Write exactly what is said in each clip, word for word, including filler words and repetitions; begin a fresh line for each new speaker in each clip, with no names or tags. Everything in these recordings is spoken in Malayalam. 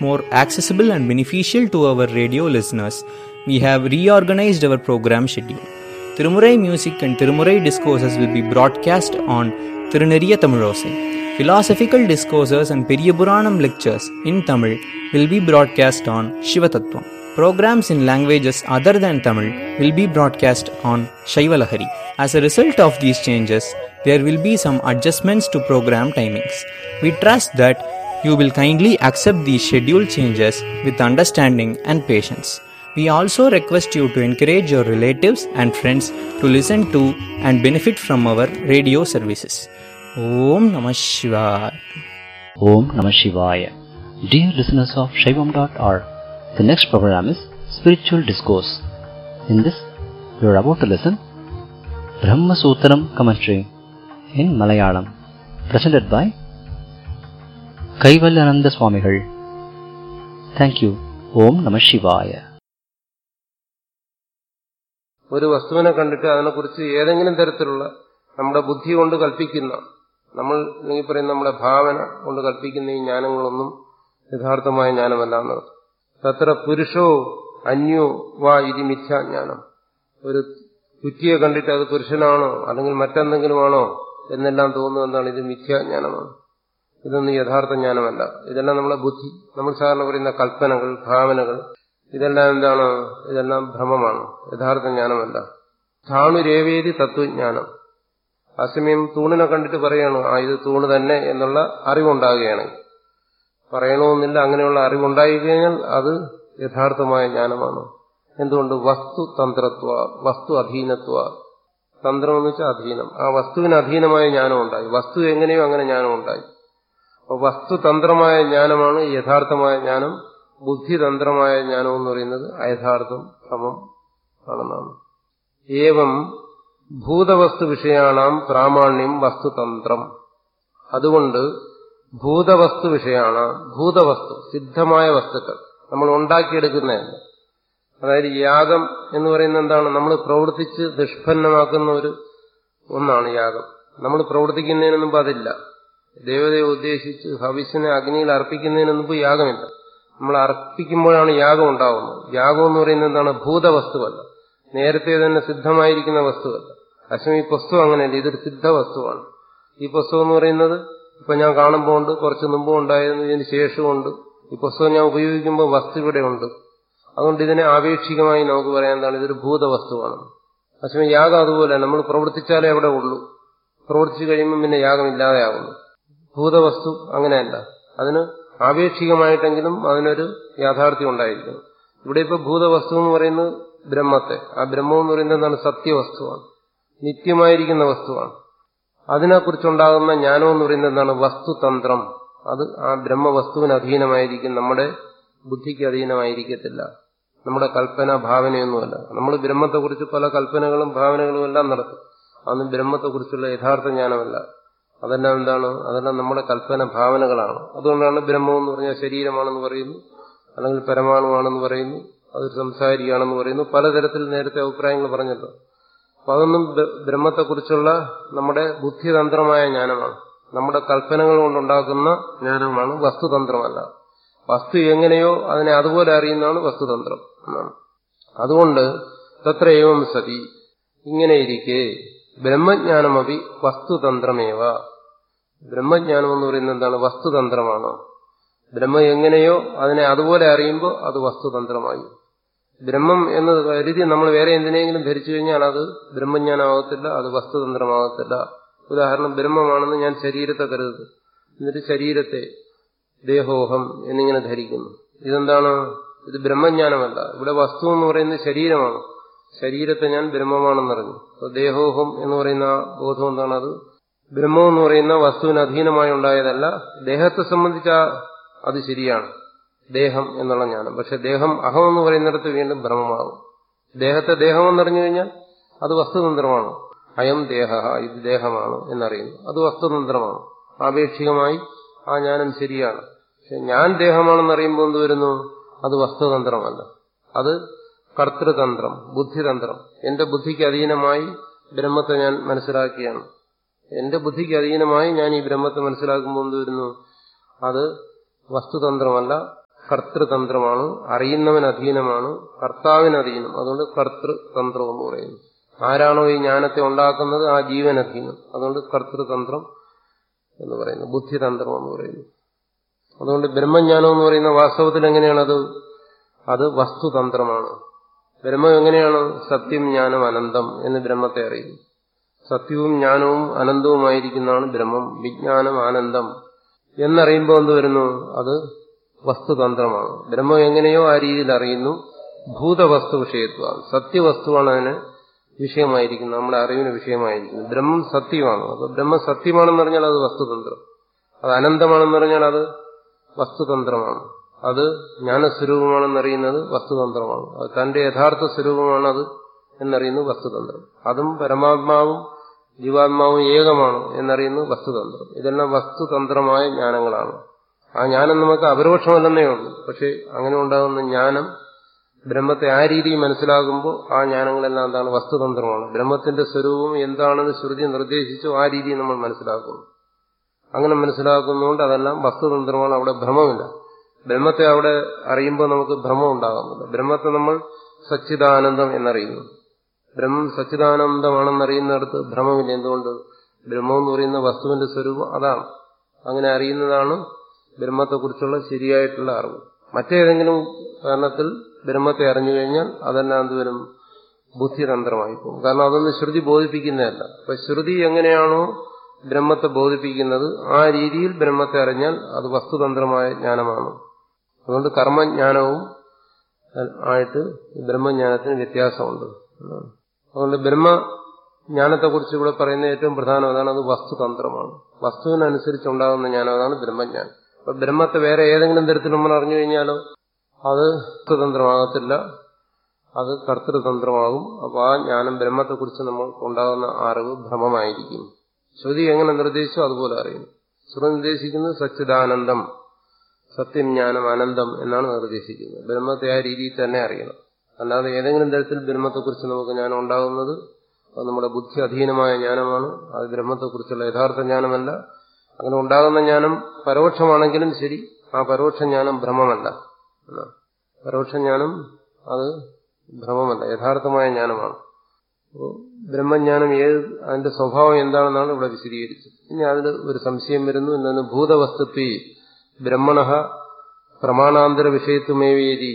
more accessible and beneficial to our radio listeners, we have reorganized our program schedule. Tirumurai music and Tirumurai discourses will be broadcast on Tiruneriya Tamilosai. Philosophical discourses and Periyapuranam lectures in Tamil will be broadcast on Shivatattvam. Programs in languages other than Tamil will be broadcast on Shaivalahari. As a result of these changes, there will be some adjustments to program timings. We trust that you will kindly accept these schedule changes with understanding and patience. We also request you to encourage your relatives and friends to listen to and benefit from our radio services. Om Namah Shivaya.
Om Namah Shivaya. Dear listeners of Shaivam dot org, the next program is Spiritual Discourse. In this, you are about to listen Brahma Sutram commentary in Malayalam, presented by Kaivalyananda Swamigal. Thank you. Om Namah Shivaya.
ഒരു വസ്തുവിനെ കണ്ടിട്ട് അതിനെക്കുറിച്ച് ഏതെങ്കിലും തരത്തിലുള്ള നമ്മുടെ ബുദ്ധി കൊണ്ട് കൽപ്പിക്കുന്ന, നമ്മൾ അല്ലെങ്കിൽ പറയുന്ന നമ്മുടെ ഭാവന കൊണ്ട് കൽപ്പിക്കുന്ന ഈ ജ്ഞാനങ്ങളൊന്നും യഥാർത്ഥമായ ജ്ഞാനമല്ല എന്നത്. തത്ര പുരുഷോ അന്യോ വാ ഇതി മിഥ്യാജ്ഞാനം. ഒരു കുറ്റിയെ കണ്ടിട്ട് അത് പുരുഷനാണോ അല്ലെങ്കിൽ മറ്റെന്തെങ്കിലുമാണോ എന്നെല്ലാം തോന്നുന്നത് എന്താണ്? ഇത് മിഥ്യാജ്ഞാനമാണ്. ഇതൊന്നും യഥാർത്ഥ ജ്ഞാനമല്ല. ഇതെല്ലാം നമ്മളെ ബുദ്ധി, നമ്മൾ സാധാരണ പറയുന്ന കൽപ്പനകൾ, ഭാവനകൾ, ഇതെല്ലാം എന്താണ്? ഇതെല്ലാം ഭ്രമമാണ്, യഥാർത്ഥ ജ്ഞാനമല്ല. സ്ഥാണുരേവേദി തത്വജ്ഞാനം. അസമയം തൂണിനെ കണ്ടിട്ട് പറയണു ആ ഇത് തൂണ് തന്നെ എന്നുള്ള അറിവുണ്ടാകുകയാണെങ്കിൽ, പറയണമെന്നില്ല, അങ്ങനെയുള്ള അറിവുണ്ടായി കഴിഞ്ഞാൽ അത് യഥാർത്ഥമായ ജ്ഞാനമാണ്. എന്തുകൊണ്ട്? വസ്തു തന്ത്രത്വ, വസ്തു അധീനത്വ. തന്ത്രം എന്ന് വെച്ചാൽ അധീനം. ആ വസ്തുവിന് അധീനമായ ജ്ഞാനം ഉണ്ടായി. വസ്തു എങ്ങനെയോ അങ്ങനെ ജ്ഞാനം ഉണ്ടായി. അപ്പോൾ വസ്തുതന്ത്രമായ ജ്ഞാനമാണ് യഥാർത്ഥമായ ജ്ഞാനം. ബുദ്ധിതന്ത്രമായ ജ്ഞാനം എന്ന് പറയുന്നത് അയഥാർത്ഥം, ഭ്രമം ആണെന്നാണ്. ഏവം ഭൂതവസ്തു വിഷയാണാം പ്രാമാണ്യം വസ്തുതന്ത്രം. അതുകൊണ്ട് ഭൂതവസ്തു വിഷയാണ്, ഭൂതവസ്തു സിദ്ധമായ വസ്തുക്കൾ നമ്മൾ ഉണ്ടാക്കിയെടുക്കുന്നതല്ല. അതായത് യാഗം എന്ന് പറയുന്നത് എന്താണ്? നമ്മൾ പ്രവർത്തിച്ച് നിഷ്പന്നമാക്കുന്ന ഒരു ഒന്നാണ് യാഗം. നമ്മൾ പ്രവർത്തിക്കുന്നതിന് മുമ്പ് അതില്ല. ദേവതയെ ഉദ്ദേശിച്ച് ഹവിസിനെ അഗ്നിയിൽ അർപ്പിക്കുന്നതിന് മുമ്പ് യാഗമില്ല. നമ്മൾ അർപ്പിക്കുമ്പോഴാണ് യാഗം ഉണ്ടാവുന്നത്. യാഗം എന്ന് പറയുന്നത് എന്താണ്? ഭൂതവസ്തുവല്ല, നേരത്തെ തന്നെ സിദ്ധമായിരിക്കുന്ന വസ്തുവല്ല. അശ്വം ഈ പുസ്തകം അങ്ങനെയല്ല, ഇതൊരു സിദ്ധ വസ്തുവാണ്. ഈ പുസ്തകം എന്ന് പറയുന്നത് ഇപ്പൊ ഞാൻ കാണുമ്പോൾ ഉണ്ട്, കുറച്ച് മുമ്പും ഉണ്ടായിരുന്നു, ഇതിന് ശേഷമുണ്ട്. ഈ പുസ്തകം ഞാൻ ഉപയോഗിക്കുമ്പോൾ വസ്തു ഇവിടെ ഉണ്ട്. അതുകൊണ്ട് ഇതിനെ ആപേക്ഷികമായി നമുക്ക് പറയാൻ എന്താണ്? ഇതൊരു ഭൂതവസ്തുവാണ്. അശ്വം യാഗം അതുപോലെ നമ്മൾ പ്രവർത്തിച്ചാലേ അവിടെ ഉള്ളൂ, പ്രവർത്തിച്ചു കഴിയുമ്പോൾ പിന്നെ യാഗമില്ലാതെയാകുന്നു. ഭൂതവസ്തു അങ്ങനെയല്ല, അതിന് ആപേക്ഷികമായിട്ടെങ്കിലും അതിനൊരു യാഥാർത്ഥ്യം ഉണ്ടായിരിക്കും. ഇവിടെ ഇപ്പൊ ഭൂതവസ്തു എന്ന് പറയുന്നത് ബ്രഹ്മത്തെ, ആ ബ്രഹ്മം എന്ന് പറയുന്നത് എന്താണ്? സത്യവസ്തുവാണ്, നിത്യമായിരിക്കുന്ന വസ്തുവാണ്. അതിനെക്കുറിച്ചുണ്ടാകുന്ന ജ്ഞാനം എന്ന് പറയുന്നത് എന്താണ്? വസ്തുതന്ത്രം. അത് ആ ബ്രഹ്മവസ്തുവിന് അധീനമായിരിക്കും, നമ്മുടെ ബുദ്ധിക്ക് അധീനമായിരിക്കത്തില്ല. നമ്മുടെ കൽപ്പന ഭാവനയൊന്നുമല്ല. നമ്മൾ ബ്രഹ്മത്തെക്കുറിച്ച് പല കൽപ്പനകളും ഭാവനകളും എല്ലാം നടത്തും. അതൊന്നും ബ്രഹ്മത്തെക്കുറിച്ചുള്ള യഥാർത്ഥ ജ്ഞാനമല്ല. അതെല്ലാം എന്താണ്? അതെല്ലാം നമ്മുടെ കൽപ്പന ഭാവനകളാണ്. അതുകൊണ്ടാണ് ബ്രഹ്മം എന്ന് പറഞ്ഞാൽ ശരീരമാണെന്ന് പറയുന്നു, അല്ലെങ്കിൽ പരമാണുവാണെന്ന് പറയുന്നു, അതൊരു സംസാരിയാണെന്ന് പറയുന്നു. പലതരത്തിൽ നേരത്തെ അഭിപ്രായങ്ങൾ പറഞ്ഞല്ലോ. അപ്പൊ അതൊന്നും ബ്രഹ്മത്തെക്കുറിച്ചുള്ള നമ്മുടെ ബുദ്ധിതന്ത്രമായ ജ്ഞാനമാണ്, നമ്മുടെ കൽപ്പനകൾ കൊണ്ടുണ്ടാക്കുന്ന ജ്ഞാനമാണ്, വസ്തുതന്ത്രമല്ല. വസ്തു എങ്ങനെയോ അതിനെ അതുപോലെ അറിയുന്നതാണ് വസ്തുതന്ത്രം എന്നാണ്. അതുകൊണ്ട് തത്ര ഏവം സതി, ഇങ്ങനെയിരിക്കെ ബ്രഹ്മജ്ഞാനമപി വസ്തുതന്ത്രമേവ. ബ്രഹ്മജ്ഞാനം എന്ന് പറയുന്നത് എന്താണ്? വസ്തുതന്ത്രമാണ്. ബ്രഹ്മം എങ്ങനെയോ അതിനെ അതുപോലെ അറിയുമ്പോൾ അത് വസ്തുതന്ത്രമായി. ബ്രഹ്മം എന്ന് കരുതി നമ്മൾ വേറെ എന്തിനെങ്കിലും ധരിച്ചു കഴിഞ്ഞാൽ അത് ബ്രഹ്മജ്ഞാനമാകത്തില്ല, അത് വസ്തുതന്ത്രമാകത്തില്ല. ഉദാഹരണം, ബ്രഹ്മമാണെന്ന് ഞാൻ ശരീരത്തെ കരുതുന്നു, എന്നിട്ട് ശരീരത്തെ ദേഹോഹം എന്നിങ്ങനെ ധരിക്കുന്നു. ഇതെന്താണ്? ഇത് ബ്രഹ്മജ്ഞാനമല്ല. ഇവിടെ വസ്തു എന്ന് പറയുന്നത് ശരീരമാണ്. ശരീരത്തെ ഞാൻ ബ്രഹ്മമാണെന്നറിഞ്ഞു. അപ്പൊ ദേഹോഹം എന്ന് പറയുന്ന ബോധം എന്താണ്? അത് ബ്രഹ്മം എന്ന് പറയുന്ന വസ്തുവിന് അധീനമായി ഉണ്ടായതല്ല. ദേഹത്തെ സംബന്ധിച്ച അത് ശരിയാണ്, ദേഹം എന്നുള്ള ജ്ഞാനം. പക്ഷെ ദേഹം അഹം എന്ന് പറയുന്നിടത്ത് വീണ്ടും ഭ്രമമാകും. ദേഹത്തെ ദേഹമെന്നറിഞ്ഞു കഴിഞ്ഞാൽ അത് വസ്തുതന്ത്രമാണ്. അയം ദേഹ, ഇത് ദേഹമാണ് എന്നറിയുന്നു, അത് വസ്തുതന്ത്രമാണ്. ആപേക്ഷികമായി ആ ജ്ഞാനം ശരിയാണ്. പക്ഷെ ഞാൻ ദേഹമാണെന്നറിയുമ്പോൾ എന്ത് വരുന്നു? അത് വസ്തുതന്ത്രമല്ല, അത് കർത്തൃതന്ത്രം, ബുദ്ധിതന്ത്രം. എന്റെ ബുദ്ധിക്ക് അധീനമായി ബ്രഹ്മത്തെ ഞാൻ മനസ്സിലാക്കിയാണ്. എന്റെ ബുദ്ധിക്ക് അധീനമായി ഞാൻ ഈ ബ്രഹ്മത്തെ മനസ്സിലാക്കുമ്പോൾ എന്ത് വരുന്നു? അത് വസ്തുതന്ത്രമല്ല, കർത്തൃതന്ത്രമാണ്. അറിയുന്നവൻ അധീനമാണ്, കർത്താവിന് അധീനം. അതുകൊണ്ട് കർത്തൃതന്ത്രം എന്ന് പറയുന്നു. ആരാണോ ഈ ജ്ഞാനത്തെ ഉണ്ടാക്കുന്നത് ആ ജീവൻ അധീനം. അതുകൊണ്ട് കർത്തൃതന്ത്രം എന്ന് പറയുന്നു, ബുദ്ധിതന്ത്രം എന്ന് പറയുന്നു. അതുകൊണ്ട് ബ്രഹ്മജ്ഞാനം എന്ന് പറയുന്ന വാസ്തവത്തിൽ എങ്ങനെയാണത്? അത് വസ്തുതന്ത്രമാണ്. ബ്രഹ്മം എങ്ങനെയാണ്? സത്യം ജ്ഞാനം അനന്തം എന്ന് ബ്രഹ്മത്തെ അറിയുന്നു. സത്യവും ജ്ഞാനവും അനന്തവുമായിരിക്കുന്നതാണ് ബ്രഹ്മം. വിജ്ഞാനം ആനന്ദം എന്നറിയുമ്പോൾ എന്ത് വരുന്നു? അത് വസ്തുതന്ത്രമാണ്. ബ്രഹ്മം എങ്ങനെയോ ആ രീതിയിൽ അറിയുന്നു. ഭൂതവസ്തു വിഷയത്വമാണ്, സത്യവസ്തുവാണ് അതിന് വിഷയമായിരിക്കുന്നത്, നമ്മുടെ അറിവിന് വിഷയമായിരിക്കുന്നത്. ബ്രഹ്മം സത്യമാണ്. അപ്പൊ ബ്രഹ്മം സത്യമാണെന്ന് പറഞ്ഞാൽ അത് വസ്തുതന്ത്രം. അത് അനന്തമാണെന്ന് പറഞ്ഞാൽ അത് വസ്തുതന്ത്രമാണ്. അത് ജ്ഞാനസ്വരൂപമാണെന്നറിയുന്നത് വസ്തുതന്ത്രമാണ്. അത് തന്റെ യഥാർത്ഥ സ്വരൂപമാണത് എന്നറിയുന്നത് വസ്തുതന്ത്രം. അതും പരമാത്മാവും ജീവാത്മാവും ഏകമാണ് എന്നറിയുന്നത് വസ്തുതന്ത്രം. ഇതെല്ലാം വസ്തുതന്ത്രമായ ജ്ഞാനങ്ങളാണ്. ആ ജ്ഞാനം നമുക്ക് അപരോക്ഷമല്ലെന്നേ ഉള്ളൂ. പക്ഷെ അങ്ങനെ ഉണ്ടാകുന്ന ജ്ഞാനം ബ്രഹ്മത്തെ ആ രീതിയിൽ മനസ്സിലാകുമ്പോൾ ആ ജ്ഞാനങ്ങളെല്ലാം എന്താണ്? വസ്തുതന്ത്രമാണ്. ബ്രഹ്മത്തിന്റെ സ്വരൂപം എന്താണെന്ന് ശ്രുതി നിർദ്ദേശിച്ചു ആ രീതിയിൽ നമ്മൾ മനസ്സിലാക്കുന്നു. അങ്ങനെ മനസ്സിലാക്കുന്നതുകൊണ്ട് അതെല്ലാം വസ്തുതന്ത്രമാണ്. അവിടെ ഭ്രമമില്ല. ബ്രഹ്മത്തെ അവിടെ അറിയുമ്പോൾ നമുക്ക് ഭ്രമം ഉണ്ടാകുന്നില്ല. ബ്രഹ്മത്തെ നമ്മൾ സച്ചിദാനന്ദം എന്നറിയുന്നു. ബ്രഹ്മം സച്ചിദാനന്ദമാണെന്നറിയുന്നിടത്ത് ഭ്രമമില്ല. എന്തുകൊണ്ട്? ബ്രഹ്മം എന്ന് പറയുന്ന വസ്തുവിന്റെ സ്വരൂപം അതാണ്. അങ്ങനെ അറിയുന്നതാണ് ബ്രഹ്മത്തെക്കുറിച്ചുള്ള ശരിയായിട്ടുള്ള അറിവ്. മറ്റേതെങ്കിലും കാരണത്തിൽ ബ്രഹ്മത്തെ അറിഞ്ഞു കഴിഞ്ഞാൽ അതെല്ലാം എന്തുവരും? ബുദ്ധിതന്ത്രമായി പോകും. കാരണം അതൊന്നും ശ്രുതി ബോധിപ്പിക്കുന്നതല്ല. അപ്പൊ ശ്രുതി എങ്ങനെയാണോ ബ്രഹ്മത്തെ ബോധിപ്പിക്കുന്നത് ആ രീതിയിൽ ബ്രഹ്മത്തെ അറിഞ്ഞാൽ അത് വസ്തുതന്ത്രമായ ജ്ഞാനമാണ്. അതുകൊണ്ട് കർമ്മജ്ഞാനവും ആയിട്ട് ബ്രഹ്മജ്ഞാനത്തിന് വ്യത്യാസമുണ്ട്. അതുകൊണ്ട് ബ്രഹ്മജ്ഞാനത്തെക്കുറിച്ച് ഇവിടെ പറയുന്ന ഏറ്റവും പ്രധാനം അതാണ്, അത് വസ്തുതന്ത്രമാണ്. വസ്തുവിനനുസരിച്ചുണ്ടാകുന്ന ജ്ഞാനം അതാണ് ബ്രഹ്മജ്ഞാനം. അപ്പൊ ബ്രഹ്മത്തെ വേറെ ഏതെങ്കിലും തരത്തിൽ നമ്മൾ അറിഞ്ഞു കഴിഞ്ഞാലോ അത് വസ്തുതന്ത്രമാകത്തില്ല, അത് കർത്തൃതന്ത്രമാകും. അപ്പൊ ആ ജ്ഞാനം ബ്രഹ്മത്തെക്കുറിച്ച് നമ്മൾക്ക് ഉണ്ടാകുന്ന അറിവ് ഭ്രമമായിരിക്കും. ശ്രുതി എങ്ങനെ നിർദ്ദേശിച്ചോ അതുപോലെ അറിയും. ശ്രുതി നിർദ്ദേശിക്കുന്നത് സച്ചിദാനന്ദം, സത്യം ജ്ഞാനം അനന്തം എന്നാണ് നിർദ്ദേശിക്കുന്നത്. ബ്രഹ്മത്തെ ആ രീതിയിൽ തന്നെ അറിയണം. അല്ലാതെ ഏതെങ്കിലും തരത്തിൽ ബ്രഹ്മത്തെക്കുറിച്ച് നമുക്ക് ജ്ഞാനം ഉണ്ടാകുന്നത് അത് നമ്മുടെ ബുദ്ധി അധീനമായ ജ്ഞാനമാണ്. അത് ബ്രഹ്മത്തെക്കുറിച്ചുള്ള യഥാർത്ഥ ജ്ഞാനമല്ല. അങ്ങനെ ഉണ്ടാകുന്ന ജ്ഞാനം പരോക്ഷമാണെങ്കിലും ശരി, ആ പരോക്ഷ ജ്ഞാനം ഭ്രമമല്ല. പരോക്ഷ ജ്ഞാനം അത് ഭ്രമമല്ല, യഥാർത്ഥമായ ജ്ഞാനമാണ്. അപ്പോൾ ബ്രഹ്മജ്ഞാനം ഏത് അതിന്റെ സ്വഭാവം എന്താണെന്നാണ് ഇവിടെ വിശദീകരിച്ചത്. ഇനി അതിൽ ഒരു സംശയം വരുന്നു. എന്താണ്? ഭൂതവസ്തുത്വേ ബ്രഹ്മണഃ പ്രമാണാന്തര വിഷയത്വമേവേദി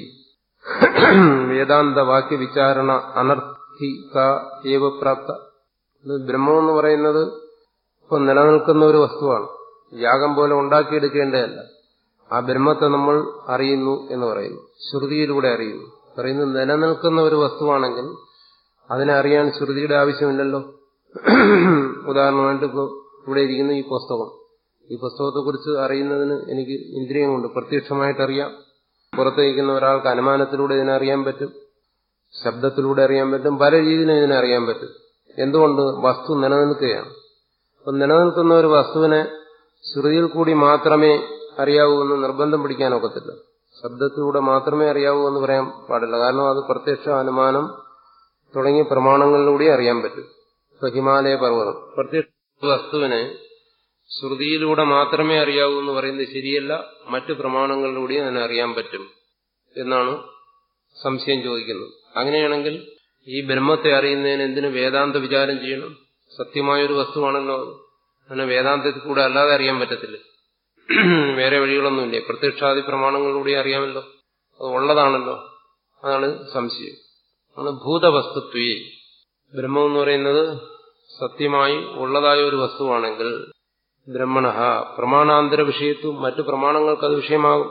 വേദാന്ത വാക്യ വിചാരണ അനർത്ഥിക ഏവ പ്രാപ്ത. ബ്രഹ്മം എന്ന് പറയുന്നത് ഇപ്പൊ നിലനിൽക്കുന്ന ഒരു വസ്തുവാണ്. യാഗം പോലെ ഉണ്ടാക്കിയെടുക്കേണ്ടതല്ല. ആ ബ്രഹ്മത്തെ നമ്മൾ അറിയുന്നു എന്ന് പറയുന്നു, ശ്രുതിയിലൂടെ അറിയുന്നു. പറയുന്നത് നിലനിൽക്കുന്ന ഒരു വസ്തുവാണെങ്കിൽ അതിനെ അറിയാൻ ശ്രുതിയുടെ ആവശ്യമില്ലല്ലോ. ഉദാഹരണമായിട്ട് ഇപ്പോൾ ഇവിടെ ഇരിക്കുന്ന ഈ പുസ്തകം, ഈ പുസ്തകത്തെക്കുറിച്ച് അറിയുന്നതിന് എനിക്ക് ഇന്ദ്രിയമുണ്ട്. പ്രത്യക്ഷമായിട്ടറിയാം. പുറത്തേക്കുന്ന ഒരാൾക്ക് അനുമാനത്തിലൂടെ ഇതിനെ അറിയാൻ പറ്റും, ശബ്ദത്തിലൂടെ അറിയാൻ പറ്റും, പല രീതിയിലും ഇതിനെ അറിയാൻ പറ്റും. എന്തുകൊണ്ട്? വസ്തു നിലനിൽക്കുകയാണ്. അപ്പം നിലനിൽക്കുന്ന ഒരു വസ്തുവിനെ ശ്രുതിയിൽ കൂടി മാത്രമേ അറിയാവൂ എന്ന് നിർബന്ധം പിടിക്കാനൊക്കത്തില്ല. ശബ്ദത്തിലൂടെ മാത്രമേ അറിയാവൂ എന്ന് പറയാൻ പാടില്ല. കാരണം അത് പ്രത്യക്ഷ അനുമാനം തുടങ്ങിയ പ്രമാണങ്ങളിലൂടെ അറിയാൻ പറ്റും. ഇപ്പൊ ഹിമാലയ പർവ്വതം പ്രത്യക്ഷ വസ്തുവിനെ ശ്രുതിയിലൂടെ മാത്രമേ അറിയാവൂ എന്ന് പറയുന്നത് ശരിയല്ല. മറ്റു പ്രമാണങ്ങളിലൂടെയും അതിനെ അറിയാൻ പറ്റും എന്നാണ് സംശയം ചോദിക്കുന്നത്. അങ്ങനെയാണെങ്കിൽ ഈ ബ്രഹ്മത്തെ അറിയുന്നതിന് എന്തിനു വേദാന്ത വിചാരം ചെയ്യണം? സത്യമായൊരു വസ്തുവാണല്ലോ. അതിനെ വേദാന്തത്തിൽ കൂടെ അല്ലാതെ അറിയാൻ പറ്റത്തില്ല. വേറെ വഴികളൊന്നുമില്ല. പ്രത്യക്ഷാദി പ്രമാണങ്ങളിലൂടെ അറിയാമല്ലോ, അത് ഉള്ളതാണല്ലോ. അതാണ് സംശയം. ആണ് ഭൂതവസ്തുത്വേ. ബ്രഹ്മം എന്ന് പറയുന്നത് സത്യമായി ഉള്ളതായ ഒരു വസ്തുവാണെങ്കിൽ ബ്രഹ്മണഃ പ്രമാണാന്തര വിഷയത്വം, മറ്റു പ്രമാണങ്ങൾക്ക് അത് വിഷയമാകും.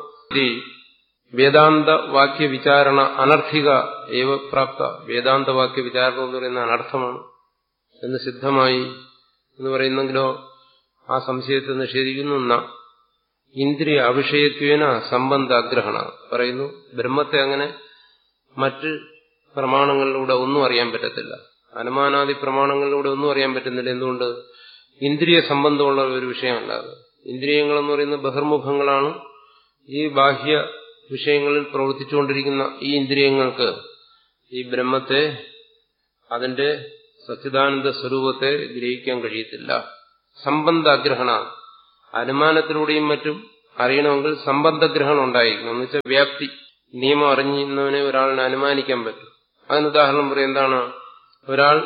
വേദാന്ത വാക്യ വിചാരണ അനർത്ഥിക ഏവ പ്രാപ്ത. വേദാന്ത വാക്യ വിചാരണം എന്ന് പറയുന്ന അനർത്ഥമാണ് എന്ന് സിദ്ധമായി എന്ന് പറയുന്നെങ്കിലോ ആ സംശയത്തെ നിഷേധിക്കുന്നു. ന ഇന്ദ്രിയ അവിഷയത്വേന സംബന്ധ അഗ്രഹണ പറയുന്നു. ബ്രഹ്മത്തെ അങ്ങനെ മറ്റ് പ്രമാണങ്ങളിലൂടെ ഒന്നും അറിയാൻ പറ്റത്തില്ല. അനുമാനാദി പ്രമാണങ്ങളിലൂടെ ഒന്നും അറിയാൻ പറ്റുന്നില്ല. എന്തുകൊണ്ട്? ഇന്ദ്രിയ സംബന്ധമുള്ള ഒരു വിഷയമല്ലാതെ. ഇന്ദ്രിയങ്ങളെന്ന് പറയുന്ന ബഹിർമുഖങ്ങളാണ്. ഈ ബാഹ്യ വിഷയങ്ങളിൽ പ്രവർത്തിച്ചുകൊണ്ടിരിക്കുന്ന ഈ ഇന്ദ്രിയങ്ങൾക്ക് ഈ ബ്രഹ്മത്തെ, അതിന്റെ സച്ചിദാനന്ദ സ്വരൂപത്തെ ഗ്രഹിക്കാൻ കഴിയത്തില്ല. സംബന്ധ അഗ്രഹണ അനുമാനത്തിലൂടെയും മറ്റും അറിയണമെങ്കിൽ സംബന്ധഗ്രഹണം ഉണ്ടായിരിക്കണം. എന്ന് വെച്ചാൽ വ്യാപ്തി. നിയമം അറിഞ്ഞവനെ ഒരാളിനെ അനുമാനിക്കാൻ പറ്റും. അതിന് ഉദാഹരണം പറയും. എന്താണ്? ഒരാൾ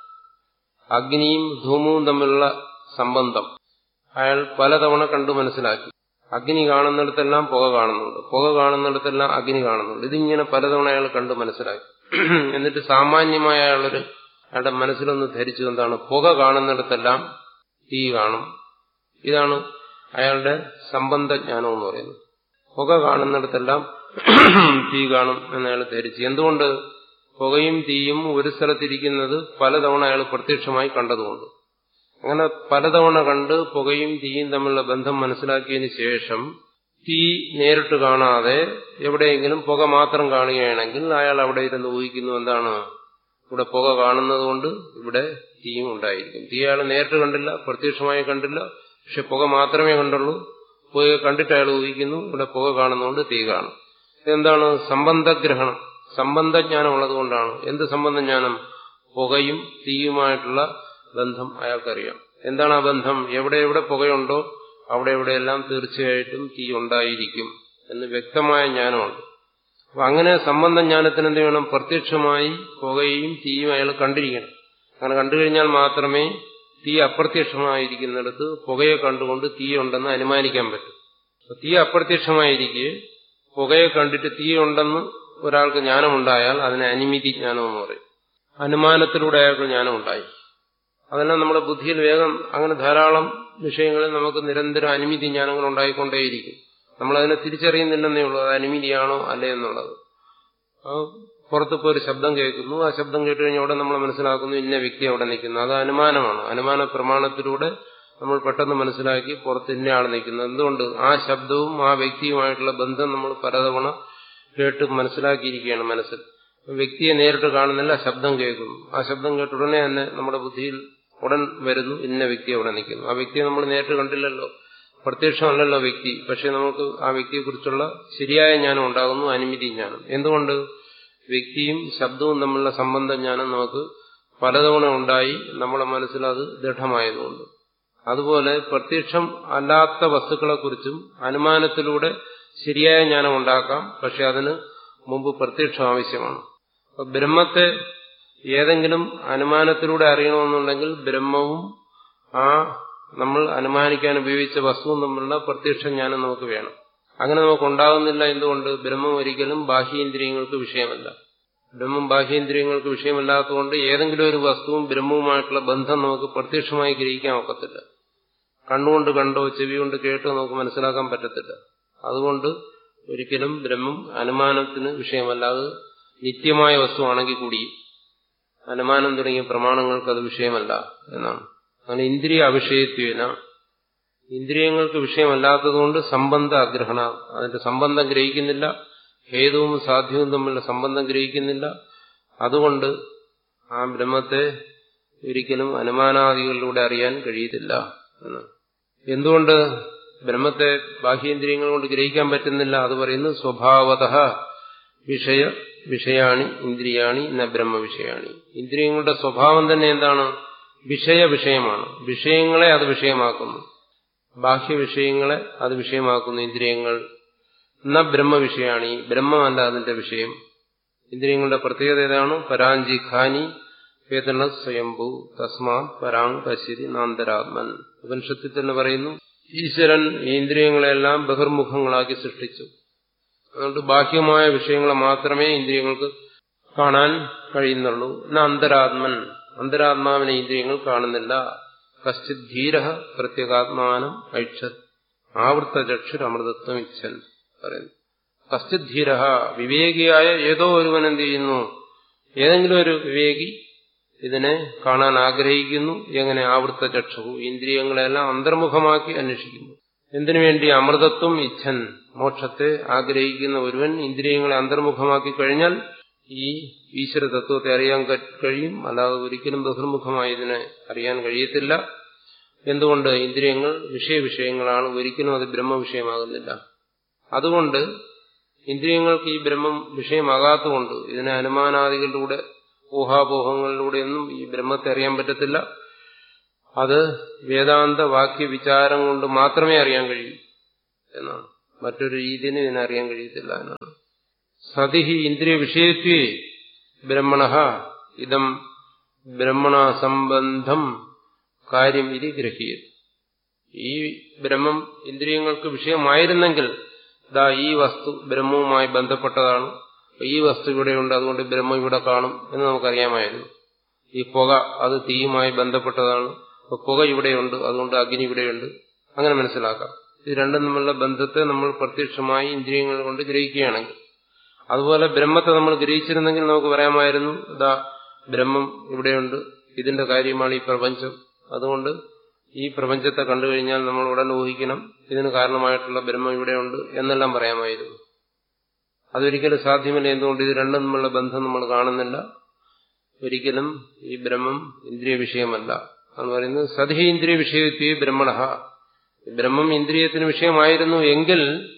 അഗ്നിയും ധൂമവും തമ്മിലുള്ള സംബന്ധം അയാൾ പലതവണ കണ്ടു മനസ്സിലാക്കി. അഗ്നി കാണുന്നിടത്തെല്ലാം പുക കാണുന്നുണ്ട്, പുക കാണുന്നിടത്തെല്ലാം അഗ്നി കാണുന്നുണ്ട്. ഇതിങ്ങനെ പലതവണ അയാൾ കണ്ടു മനസ്സിലാക്കി. എന്നിട്ട് സാമാന്യമായ അയാളൊരു അയാളുടെ മനസ്സിലൊന്ന് ധരിച്ചു. എന്താണ്? പുക കാണുന്നിടത്തെല്ലാം തീ കാണും. ഇതാണ് അയാളുടെ സംബന്ധജ്ഞാനം എന്ന് പറയുന്നത്. പുക കാണുന്നിടത്തെല്ലാം തീ കാണും എന്നയാൾ ധരിച്ചു. എന്തുകൊണ്ട്? പുകയും തീയും ഒരു സ്ഥലത്തിരിക്കുന്നത് പലതവണ അയാൾ പ്രത്യക്ഷമായി കണ്ടതുകൊണ്ട്. അങ്ങനെ പലതവണ കണ്ട് പുകയും തീയും തമ്മിലുള്ള ബന്ധം മനസ്സിലാക്കിയതിന് ശേഷം തീ നേരിട്ട് കാണാതെ എവിടെയെങ്കിലും പുക മാത്രം കാണുകയാണെങ്കിൽ അയാൾ അവിടെ ഇരുന്ന് ഊഹിക്കുന്നു. എന്താണ്? ഇവിടെ പുക കാണുന്നത് കൊണ്ട് ഇവിടെ തീയും ഉണ്ടായിരിക്കും. തീ അയാൾ നേരിട്ട് കണ്ടില്ല, പ്രത്യക്ഷമായി കണ്ടില്ല, പക്ഷെ പുക മാത്രമേ കണ്ടുള്ളൂ. പുക കണ്ടിട്ട് അയാൾ ഊഹിക്കുന്നു ഇവിടെ പുക കാണുന്നതുകൊണ്ട് തീ കാണും. ഇതെന്താണ്? സംബന്ധഗ്രഹണം, സംബന്ധജ്ഞാനം ഉള്ളതുകൊണ്ടാണ്. എന്ത് സംബന്ധജ്ഞാനം? പുകയും തീയുമായിട്ടുള്ള ബന്ധം അയാൾക്കറിയാം. എന്താണ് ആ ബന്ധം? എവിടെ എവിടെ പുകയുണ്ടോ അവിടെ എവിടെയെല്ലാം തീർച്ചയായിട്ടും തീ ഉണ്ടായിരിക്കും എന്ന് വ്യക്തമായ ജ്ഞാനമുണ്ട്. അപ്പൊ അങ്ങനെ സംബന്ധജ്ഞാനത്തിന് എന്ത് വേണം? പ്രത്യക്ഷമായി പുകയും തീയും അയാൾ കണ്ടിരിക്കണം. അങ്ങനെ കണ്ടു കഴിഞ്ഞാൽ മാത്രമേ തീ അപ്രത്യക്ഷമായിരിക്കുന്നിടത്ത് പുകയെ കണ്ടുകൊണ്ട് തീ ഉണ്ടെന്ന് അനുമാനിക്കാൻ പറ്റും. തീ അപ്രത്യക്ഷമായിരിക്കെ പുകയെ കണ്ടിട്ട് തീ ഉണ്ടെന്ന് ഒരാൾക്ക് ജ്ഞാനമുണ്ടായാൽ അതിനെ അനിമിതി ജ്ഞാനം എന്ന് പറയും. അനുമാനത്തിലൂടെ അയാൾക്ക് ജ്ഞാനമുണ്ടായി. അതെല്ലാം നമ്മുടെ ബുദ്ധിയിൽ വേഗം അങ്ങനെ ധാരാളം വിഷയങ്ങളിൽ നമുക്ക് നിരന്തരം അനിമിതി ജ്ഞാനങ്ങൾ ഉണ്ടായിക്കൊണ്ടേയിരിക്കും. നമ്മളതിനെ തിരിച്ചറിയുന്നില്ലെന്നേ ഉള്ളൂ അത് അനിമിതിയാണോ അല്ലേ എന്നുള്ളത്. പുറത്തിപ്പോ ഒരു ശബ്ദം കേൾക്കുന്നു, ആ ശബ്ദം കേട്ട് കഴിഞ്ഞാൽ അവിടെ നമ്മൾ മനസ്സിലാക്കുന്നു ഇന്ന വ്യക്തി അവിടെ നിൽക്കുന്നു. അത് അനുമാനമാണ്. അനുമാന പ്രമാണത്തിലൂടെ നമ്മൾ പെട്ടെന്ന് മനസ്സിലാക്കി പുറത്ത് ഇന്ന ആൾ നിൽക്കുന്നു. എന്തുകൊണ്ട്? ആ ശബ്ദവും ആ വ്യക്തിയുമായിട്ടുള്ള ബന്ധം നമ്മൾ പലതവണ കേട്ട് മനസ്സിലാക്കിയിരിക്കുകയാണ് മനസ്സിൽ. വ്യക്തിയെ നേരിട്ട് കാണുന്നില്ല, ശബ്ദം കേൾക്കുന്നു. ആ ശബ്ദം കേട്ട ഉടനെ തന്നെ നമ്മുടെ ബുദ്ധിയിൽ ഉടൻ വരുന്നു ഇന്ന വ്യക്തി അവിടെ നിൽക്കുന്നു. ആ വ്യക്തിയെ നമ്മൾ നേരിട്ട് കണ്ടില്ലല്ലോ, പ്രത്യക്ഷമല്ലല്ലോ വ്യക്തി. പക്ഷെ നമുക്ക് ആ വ്യക്തിയെക്കുറിച്ചുള്ള ശരിയായ ജ്ഞാനം ഉണ്ടാകുന്നു, അനിമിതി ജ്ഞാനം. എന്തുകൊണ്ട്? വ്യക്തിയും ശബ്ദവും തമ്മിലുള്ള സംബന്ധ ജ്ഞാനം നമുക്ക് പലതവണ ഉണ്ടായി നമ്മുടെ മനസ്സിൽ അത് ദൃഢമായതുകൊണ്ട്. അതുപോലെ പ്രത്യക്ഷം അല്ലാത്ത വസ്തുക്കളെക്കുറിച്ചും അനുമാനത്തിലൂടെ ശരിയായ ജ്ഞാനം ഉണ്ടാക്കാം. പക്ഷെ അതിന് മുമ്പ് പ്രത്യക്ഷം ആവശ്യമാണ്. അപ്പൊ ബ്രഹ്മത്തെ ഏതെങ്കിലും അനുമാനത്തിലൂടെ അറിയണമെന്നുണ്ടെങ്കിൽ ബ്രഹ്മവും ആ നമ്മൾ അനുമാനിക്കാൻ ഉപയോഗിച്ച വസ്തുവും തമ്മിലുള്ള പ്രത്യക്ഷ ജ്ഞാനം നമുക്ക് വേണം. അങ്ങനെ നമുക്ക് ഉണ്ടാകുന്നില്ല. എന്തുകൊണ്ട്? ബ്രഹ്മം ഒരിക്കലും ബാഹ്യേന്ദ്രിയങ്ങൾക്ക് വിഷയമല്ല. ബ്രഹ്മം ബാഹ്യേന്ദ്രിയങ്ങൾക്ക് വിഷയമല്ലാത്തതുകൊണ്ട് ഏതെങ്കിലും ഒരു വസ്തുവും ബ്രഹ്മവുമായിട്ടുള്ള ബന്ധം നമുക്ക് പ്രത്യക്ഷമായി ഗ്രഹിക്കാൻ ഒക്കത്തില്ല. കണ്ണുകൊണ്ട് കണ്ടോ ചെവി കൊണ്ട് കേട്ടോ നമുക്ക് മനസ്സിലാക്കാൻ പറ്റത്തില്ല. അതുകൊണ്ട് ഒരിക്കലും ബ്രഹ്മം അനുമാനത്തിന് വിഷയമല്ല. അത് നിത്യമായ വസ്തുവാണെങ്കിൽ കൂടി അനുമാനം തുടങ്ങിയ പ്രമാണങ്ങൾക്ക് അത് വിഷയമല്ല എന്നാണ്. അങ്ങനെ ഇന്ദ്രിയ അവിഷയത്വേന, ഇന്ദ്രിയങ്ങൾക്ക് വിഷയമല്ലാത്തതുകൊണ്ട് സംബന്ധ അഗ്രഹണ, അതിന്റെ സംബന്ധം ഗ്രഹിക്കുന്നില്ല. ഹേതുവും സാധ്യവും തമ്മിലുള്ള സംബന്ധം ഗ്രഹിക്കുന്നില്ല. അതുകൊണ്ട് ആ ബ്രഹ്മത്തെ ഒരിക്കലും അനുമാനാദികളിലൂടെ അറിയാൻ കഴിയത്തില്ല എന്നാണ്. എന്തുകൊണ്ട് ബ്രഹ്മത്തെ ബാഹ്യേന്ദ്രിയങ്ങൾ കൊണ്ട് ഗ്രഹിക്കാൻ പറ്റുന്നില്ല? അത് പറയുന്നു സ്വഭാവതഃ വിഷയ വിഷയാണി ഇന്ദ്രിയാണി ന ബ്രഹ്മ വിഷയാണി. ഇന്ദ്രിയങ്ങളുടെ സ്വഭാവം തന്നെ എന്താണ്? വിഷയ വിഷയമാണ്. വിഷയങ്ങളെ അത് വിഷയമാക്കുന്നു. ബാഹ്യ വിഷയങ്ങളെ അത് വിഷയമാക്കുന്നു ഇന്ദ്രിയങ്ങൾ. ന ബ്രഹ്മ വിഷയാണി, ബ്രഹ്മമല്ല അതിന്റെ വിഷയം. ഇന്ദ്രിയങ്ങളുടെ പ്രത്യേകത ഏതാണ്? പരാഞ്ചി ഖാനി വേദന സ്വയംഭൂ തസ്മാത് പരാങ് പശ്യതി നാന്തരാത്മൻ. ഉപനിഷത്തിൽ തന്നെ പറയുന്നു ഈശ്വരൻ ഈ ഇന്ദ്രിയങ്ങളെല്ലാം ബഹിർമുഖങ്ങളാക്കി സൃഷ്ടിച്ചു. അതുകൊണ്ട് ബാഹ്യമായ വിഷയങ്ങളെ മാത്രമേ ഇന്ദ്രിയങ്ങൾക്ക് കാണാൻ കഴിയുന്നുള്ളൂ. എന്ന അന്തരാത്മൻ, അന്തരാത്മാവിനെ ഇന്ദ്രിയങ്ങൾ കാണുന്നില്ല. കശ്ചിത് ധീര പ്രത്യേകാത്മാനം ഐക്ഷത് ആവൃത്ത ചക്ഷുരമൃതത്വം ഇച്ഛൻ പറയുന്നു. കശ്ചിത് ധീര, വിവേകിയായ ഏതോ ഒരുവൻ എന്ത് ചെയ്യുന്നു? ഏതെങ്കിലും ഒരു വിവേകി ഇതിനെ കാണാൻ ആഗ്രഹിക്കുന്നു. എങ്ങനെ? ആവൃത്ത ചക്ഷു, ഇന്ദ്രിയങ്ങളെല്ലാം അന്തർമുഖമാക്കി അന്വേഷിക്കുന്നു. എന്തിനു വേണ്ടി? അമൃതത്വം ഇച്ഛൻ, മോക്ഷത്തെ ആഗ്രഹിക്കുന്ന ഒരുവൻ ഇന്ദ്രിയങ്ങളെ അന്തർമുഖമാക്കി കഴിഞ്ഞാൽ ഈ ഈശ്വര തത്വത്തെ അറിയാൻ കഴിയും. അല്ലാതെ ഒരിക്കലും ബഹിർമുഖമായി ഇതിനെ അറിയാൻ കഴിയത്തില്ല. എന്തുകൊണ്ട്? ഇന്ദ്രിയങ്ങൾ വിഷയവിഷയങ്ങളാണ്, ഒരിക്കലും അത് ബ്രഹ്മവിഷയമാകുന്നില്ല. അതുകൊണ്ട് ഇന്ദ്രിയങ്ങൾക്ക് ഈ ബ്രഹ്മം വിഷയമാകാത്തതുകൊണ്ട് ഇതിനെ അനുമാനാദികളിലൂടെ ഊഹാപോഹങ്ങളിലൂടെയൊന്നും ഈ ബ്രഹ്മത്തെ അറിയാൻ പറ്റത്തില്ല. അത് വേദാന്ത വാക്യ വിചാരം കൊണ്ട് മാത്രമേ അറിയാൻ കഴിയൂ എന്നാണ്. മറ്റൊരു രീതിയിൽ ഇതിനറിയാൻ കഴിയത്തില്ല എന്നാണ്. സതിഹി ഇന്ദ്രിയ വിഷയത്വേ ബ്രഹ്മണഃ ഇദം ബ്രഹ്മണ സംബന്ധം കാര്യം ഇത് ഗ്രഹീയത്. ഈ ബ്രഹ്മം ഇന്ദ്രിയങ്ങൾക്ക് വിഷയമായിരുന്നെങ്കിൽ ദാ ഈ വസ്തു ബ്രഹ്മവുമായി ബന്ധപ്പെട്ടതാണ്, ഈ വസ്തു ഇവിടെയുണ്ട്, അതുകൊണ്ട് ബ്രഹ്മം ഇവിടെ കാണും എന്ന് നമുക്കറിയാമായിരുന്നു. ഈ പുക അത് തീയുമായി ബന്ധപ്പെട്ടതാണ്, അപ്പൊ പുക ഇവിടെയുണ്ട്, അതുകൊണ്ട് അഗ്നി ഇവിടെയുണ്ട്, അങ്ങനെ മനസ്സിലാക്കാം. ഇത് രണ്ടും തമ്മിലുള്ള ബന്ധത്തെ നമ്മൾ പ്രത്യക്ഷമായി ഇന്ദ്രിയങ്ങൾ കൊണ്ട് ഗ്രഹിക്കുകയാണെങ്കിൽ, അതുപോലെ ബ്രഹ്മത്തെ നമ്മൾ ഗ്രഹിച്ചിരുന്നെങ്കിൽ നമുക്ക് പറയാമായിരുന്നു ഇതാ ബ്രഹ്മം ഇവിടെയുണ്ട്, ഇതിന്റെ കാര്യമാണ് ഈ പ്രപഞ്ചം, അതുകൊണ്ട് ഈ പ്രപഞ്ചത്തെ കണ്ടു കഴിഞ്ഞാൽ നമ്മൾ ഉടൻ ഊഹിക്കണം ഇതിന് കാരണമായിട്ടുള്ള ബ്രഹ്മം ഇവിടെയുണ്ട് എന്നെല്ലാം പറയാമായിരുന്നു. അതൊരിക്കലും സാധ്യമല്ല. എന്തുകൊണ്ട്? ഇത് രണ്ടും തമ്മിലുള്ള ബന്ധം നമ്മൾ കാണുന്നില്ല. ഒരിക്കലും ഈ ബ്രഹ്മം ഇന്ദ്രിയ വിഷയമല്ല എന്ന് പറയുന്നത്. സതി ഇന്ദ്രിയ വിഷയത്വേ ബ്രഹ്മണഃ, ബ്രഹ്മം ഇന്ദ്രിയത്തിന് വിഷയമായിരുന്നു എങ്കിൽ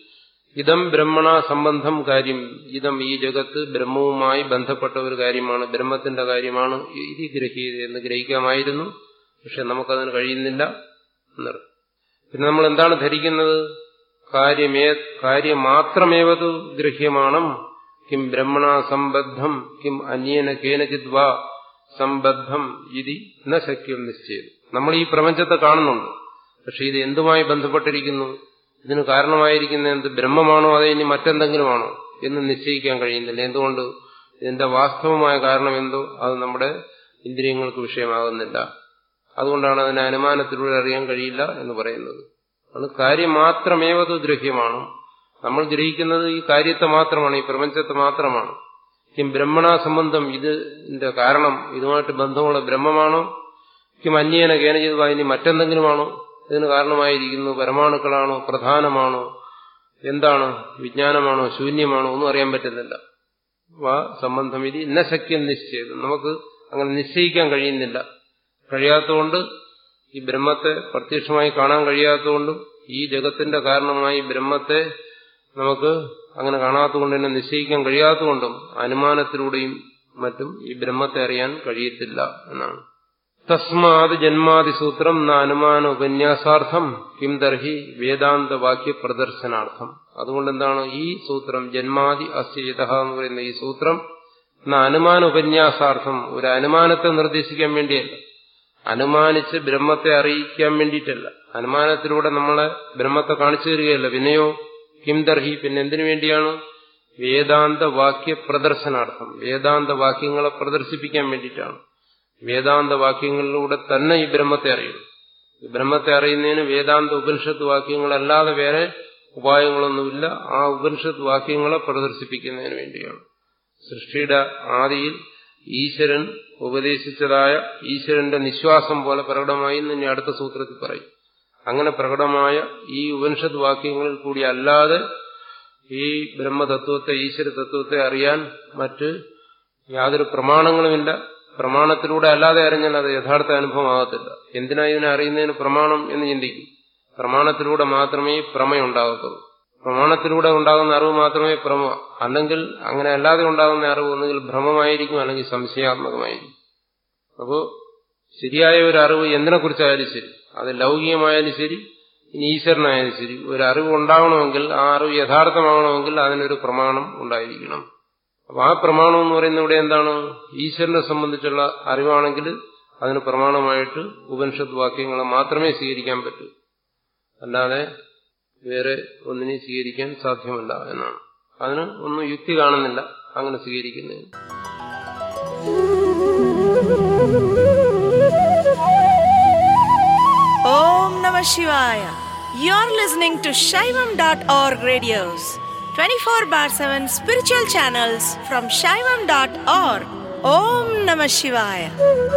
ഇതം ബ്രഹ്മണ സംബന്ധം കാര്യം, ഇതം ഈ ജഗത്ത് ബ്രഹ്മവുമായി ബന്ധപ്പെട്ട ഒരു കാര്യമാണ്, ബ്രഹ്മത്തിന്റെ കാര്യമാണ് ഇത് ഗ്രഹീത എന്ന് ഗ്രഹിക്കാമായിരുന്നു. പക്ഷെ നമുക്കതിന് കഴിയുന്നില്ല എന്നർത്ഥം. പിന്നെ നമ്മൾ എന്താണ് ധരിക്കുന്നത്? കാര്യമേ കാര്യമാത്രമേവതു ഗ്രഹ്യമാണ്. കിം ബ്രഹ്മണ സംബദ്ധം കിം അന്യേന കേനചിത് വാ സംബദ്ധം ഇതി ന ശക്യം നിശ്ചയം. നമ്മൾ ഈ പ്രപഞ്ചത്തെ കാണുന്നുണ്ട്, പക്ഷെ ഇത് എന്തുമായി ബന്ധപ്പെട്ടിരിക്കുന്നു? ഇതിന് കാരണമായിരിക്കുന്ന എന്ത് ബ്രഹ്മമാണോ അതോ ഇനി മറ്റെന്തെങ്കിലുമാണോ എന്ന് നിശ്ചയിക്കാൻ കഴിയുന്നില്ല. എന്തുകൊണ്ട്? ഇതിന്റെ വാസ്തവമായ കാരണം എന്തോ അത് നമ്മുടെ ഇന്ദ്രിയങ്ങൾക്ക് വിഷയമാകുന്നില്ല. അതുകൊണ്ടാണ് അതിനെ അനുമാനത്തിലൂടെ അറിയാൻ കഴിയില്ല എന്ന് പറയുന്നത്. അത് കാര്യം മാത്രമേവത് ഗ്രഹ്യമാണ്. നമ്മൾ ഗ്രഹിക്കുന്നത് ഈ കാര്യത്തെ മാത്രമാണ്, ഈ പ്രപഞ്ചത്തെ മാത്രമാണ്. കിം ബ്രഹ്മണ സംബന്ധം, ഇതിന്റെ കാരണം ഇതുമായിട്ട് ബന്ധമുള്ള ബ്രഹ്മമാണോ? കിം അന്യേന കേനചിത് വാ, ഇനി മറ്റെന്തെങ്കിലുമാണോ ഇതിന് കാരണമായിരിക്കുന്നു? പരമാണുക്കളാണോ? പ്രധാനമാണോ? എന്താണ്? വിജ്ഞാനമാണോ? ശൂന്യമാണോ? ഒന്നും അറിയാൻ പറ്റുന്നില്ല. വാ സംബന്ധം ഇത് ഇന്ന ശക്യം നിശ്ചയം, നമുക്ക് അങ്ങനെ നിശ്ചയിക്കാൻ കഴിയുന്നില്ല. കഴിയാത്തതുകൊണ്ട് ഈ ബ്രഹ്മത്തെ പ്രത്യക്ഷമായി കാണാൻ കഴിയാത്തതുകൊണ്ടും ഈ ജഗത്തിന്റെ കാരണമായി ബ്രഹ്മത്തെ നമുക്ക് അങ്ങനെ കാണാത്തതുകൊണ്ട് തന്നെ നിശ്ചയിക്കാൻ കഴിയാത്തതുകൊണ്ടും അനുമാനത്തിലൂടെയും മറ്റും ഈ ബ്രഹ്മത്തെ അറിയാൻ കഴിയത്തില്ല എന്നാണ്. തസ്മാത് ജന്മാദി സൂത്രം ന അനുമാന ഉപന്യാസാർത്ഥം കിം തർഹി വേദാന്ത വാക്യ പ്രദർശനാർത്ഥം. അതുകൊണ്ട് എന്താണ് ഈ സൂത്രം ജന്മാദി അസ്യതഃ എന്ന് പറയുന്ന ഈ സൂത്രം ന അനുമാന ഉപന്യാസാർത്ഥം, ഒരു അനുമാനത്തെ നിർദ്ദേശിക്കാൻ വേണ്ടിയല്ല, അനുമാനിച്ച് ബ്രഹ്മത്തെ അറിയിക്കാൻ വേണ്ടിയിട്ടല്ല, അനുമാനത്തിലൂടെ നമ്മളെ ബ്രഹ്മത്തെ കാണിച്ചു തരികയല്ല. പിന്നെയോ കിം തർഹി, പിന്നെ എന്തിനു വേണ്ടിയാണ്? വേദാന്ത വാക്യ പ്രദർശനാർത്ഥം, വേദാന്ത വാക്യങ്ങളെ പ്രദർശിപ്പിക്കാൻ വേണ്ടിയിട്ടാണ്. വേദാന്ത വാക്യങ്ങളിലൂടെ തന്നെ ഈ ബ്രഹ്മത്തെ അറിയും. ഈ ബ്രഹ്മത്തെ അറിയുന്നതിന് വേദാന്ത ഉപനിഷത്ത് വാക്യങ്ങളല്ലാതെ വേറെ ഉപായങ്ങളൊന്നുമില്ല. ആ ഉപനിഷത്ത് വാക്യങ്ങളെ പ്രദർശിപ്പിക്കുന്നതിന് വേണ്ടിയാണ്. സൃഷ്ടിയുടെ ആദിയിൽ ഈശ്വരൻ ഉപദേശിച്ചതായ ഈശ്വരന്റെ നിശ്വാസം പോലെ പ്രകടമായി എന്ന് ഇനി അടുത്ത സൂത്രത്തിൽ പറയും. അങ്ങനെ പ്രകടമായ ഈ ഉപനിഷത്ത് വാക്യങ്ങളിൽ കൂടി അല്ലാതെ ഈ ബ്രഹ്മതത്വത്തെ, ഈശ്വര തത്വത്തെ അറിയാൻ മറ്റ് യാതൊരു പ്രമാണങ്ങളുമില്ല. പ്രമാണത്തിലൂടെ അല്ലാതെ അറിഞ്ഞാൽ അത് യഥാർത്ഥ അനുഭവമാകത്തില്ല. എന്തിനാ ഇതിനെ അറിയുന്നതിന് പ്രമാണം എന്ന് ചിന്തിക്കും. പ്രമാണത്തിലൂടെ മാത്രമേ പ്രമേയം ഉണ്ടാകത്തുള്ളൂ. പ്രമാണത്തിലൂടെ ഉണ്ടാകുന്ന അറിവ് മാത്രമേ പ്രമ, അല്ലെങ്കിൽ അങ്ങനെ അല്ലാതെ ഉണ്ടാകുന്ന അറിവ് ഒന്നുകിൽ ഭ്രമമായിരിക്കും അല്ലെങ്കിൽ സംശയാത്മകമായിരിക്കും. അപ്പോൾ ശരിയായ ഒരു അറിവ് എന്തിനെക്കുറിച്ചായാലും ശരി, അത് ലൗകികമായാലും ശരി ഇനി ഈശ്വരനായാലും ശരി, ഒരു അറിവ് ഉണ്ടാകണമെങ്കിൽ ആ അറിവ് യഥാർത്ഥമാകണമെങ്കിൽ അതിനൊരു പ്രമാണം ഉണ്ടായിരിക്കണം. അപ്പൊ ആ പ്രമാണം എന്ന് പറയുന്നത് ഇവിടെ എന്താണ്? ഈശ്വരനെ സംബന്ധിച്ചുള്ള അറിവാണെങ്കിൽ അതിന് പ്രമാണമായിട്ട് ഉപനിഷത്ത് വാക്യങ്ങളെ മാത്രമേ സ്വീകരിക്കാൻ പറ്റൂ, അല്ലാതെ വേറെ ഒന്നിനെ സ്വീകരിക്കാൻ സാധ്യമല്ല എന്നാണ്. അതിന് ഒന്നും യുക്തി കാണുന്നില്ല അങ്ങനെ സ്വീകരിക്കുന്നതിന്.
Om Namah Shivaya. You're listening to Shaivam dot org radios, twenty-four bar seven spiritual channels from Shaivam dot org. Om Namah Shivaya.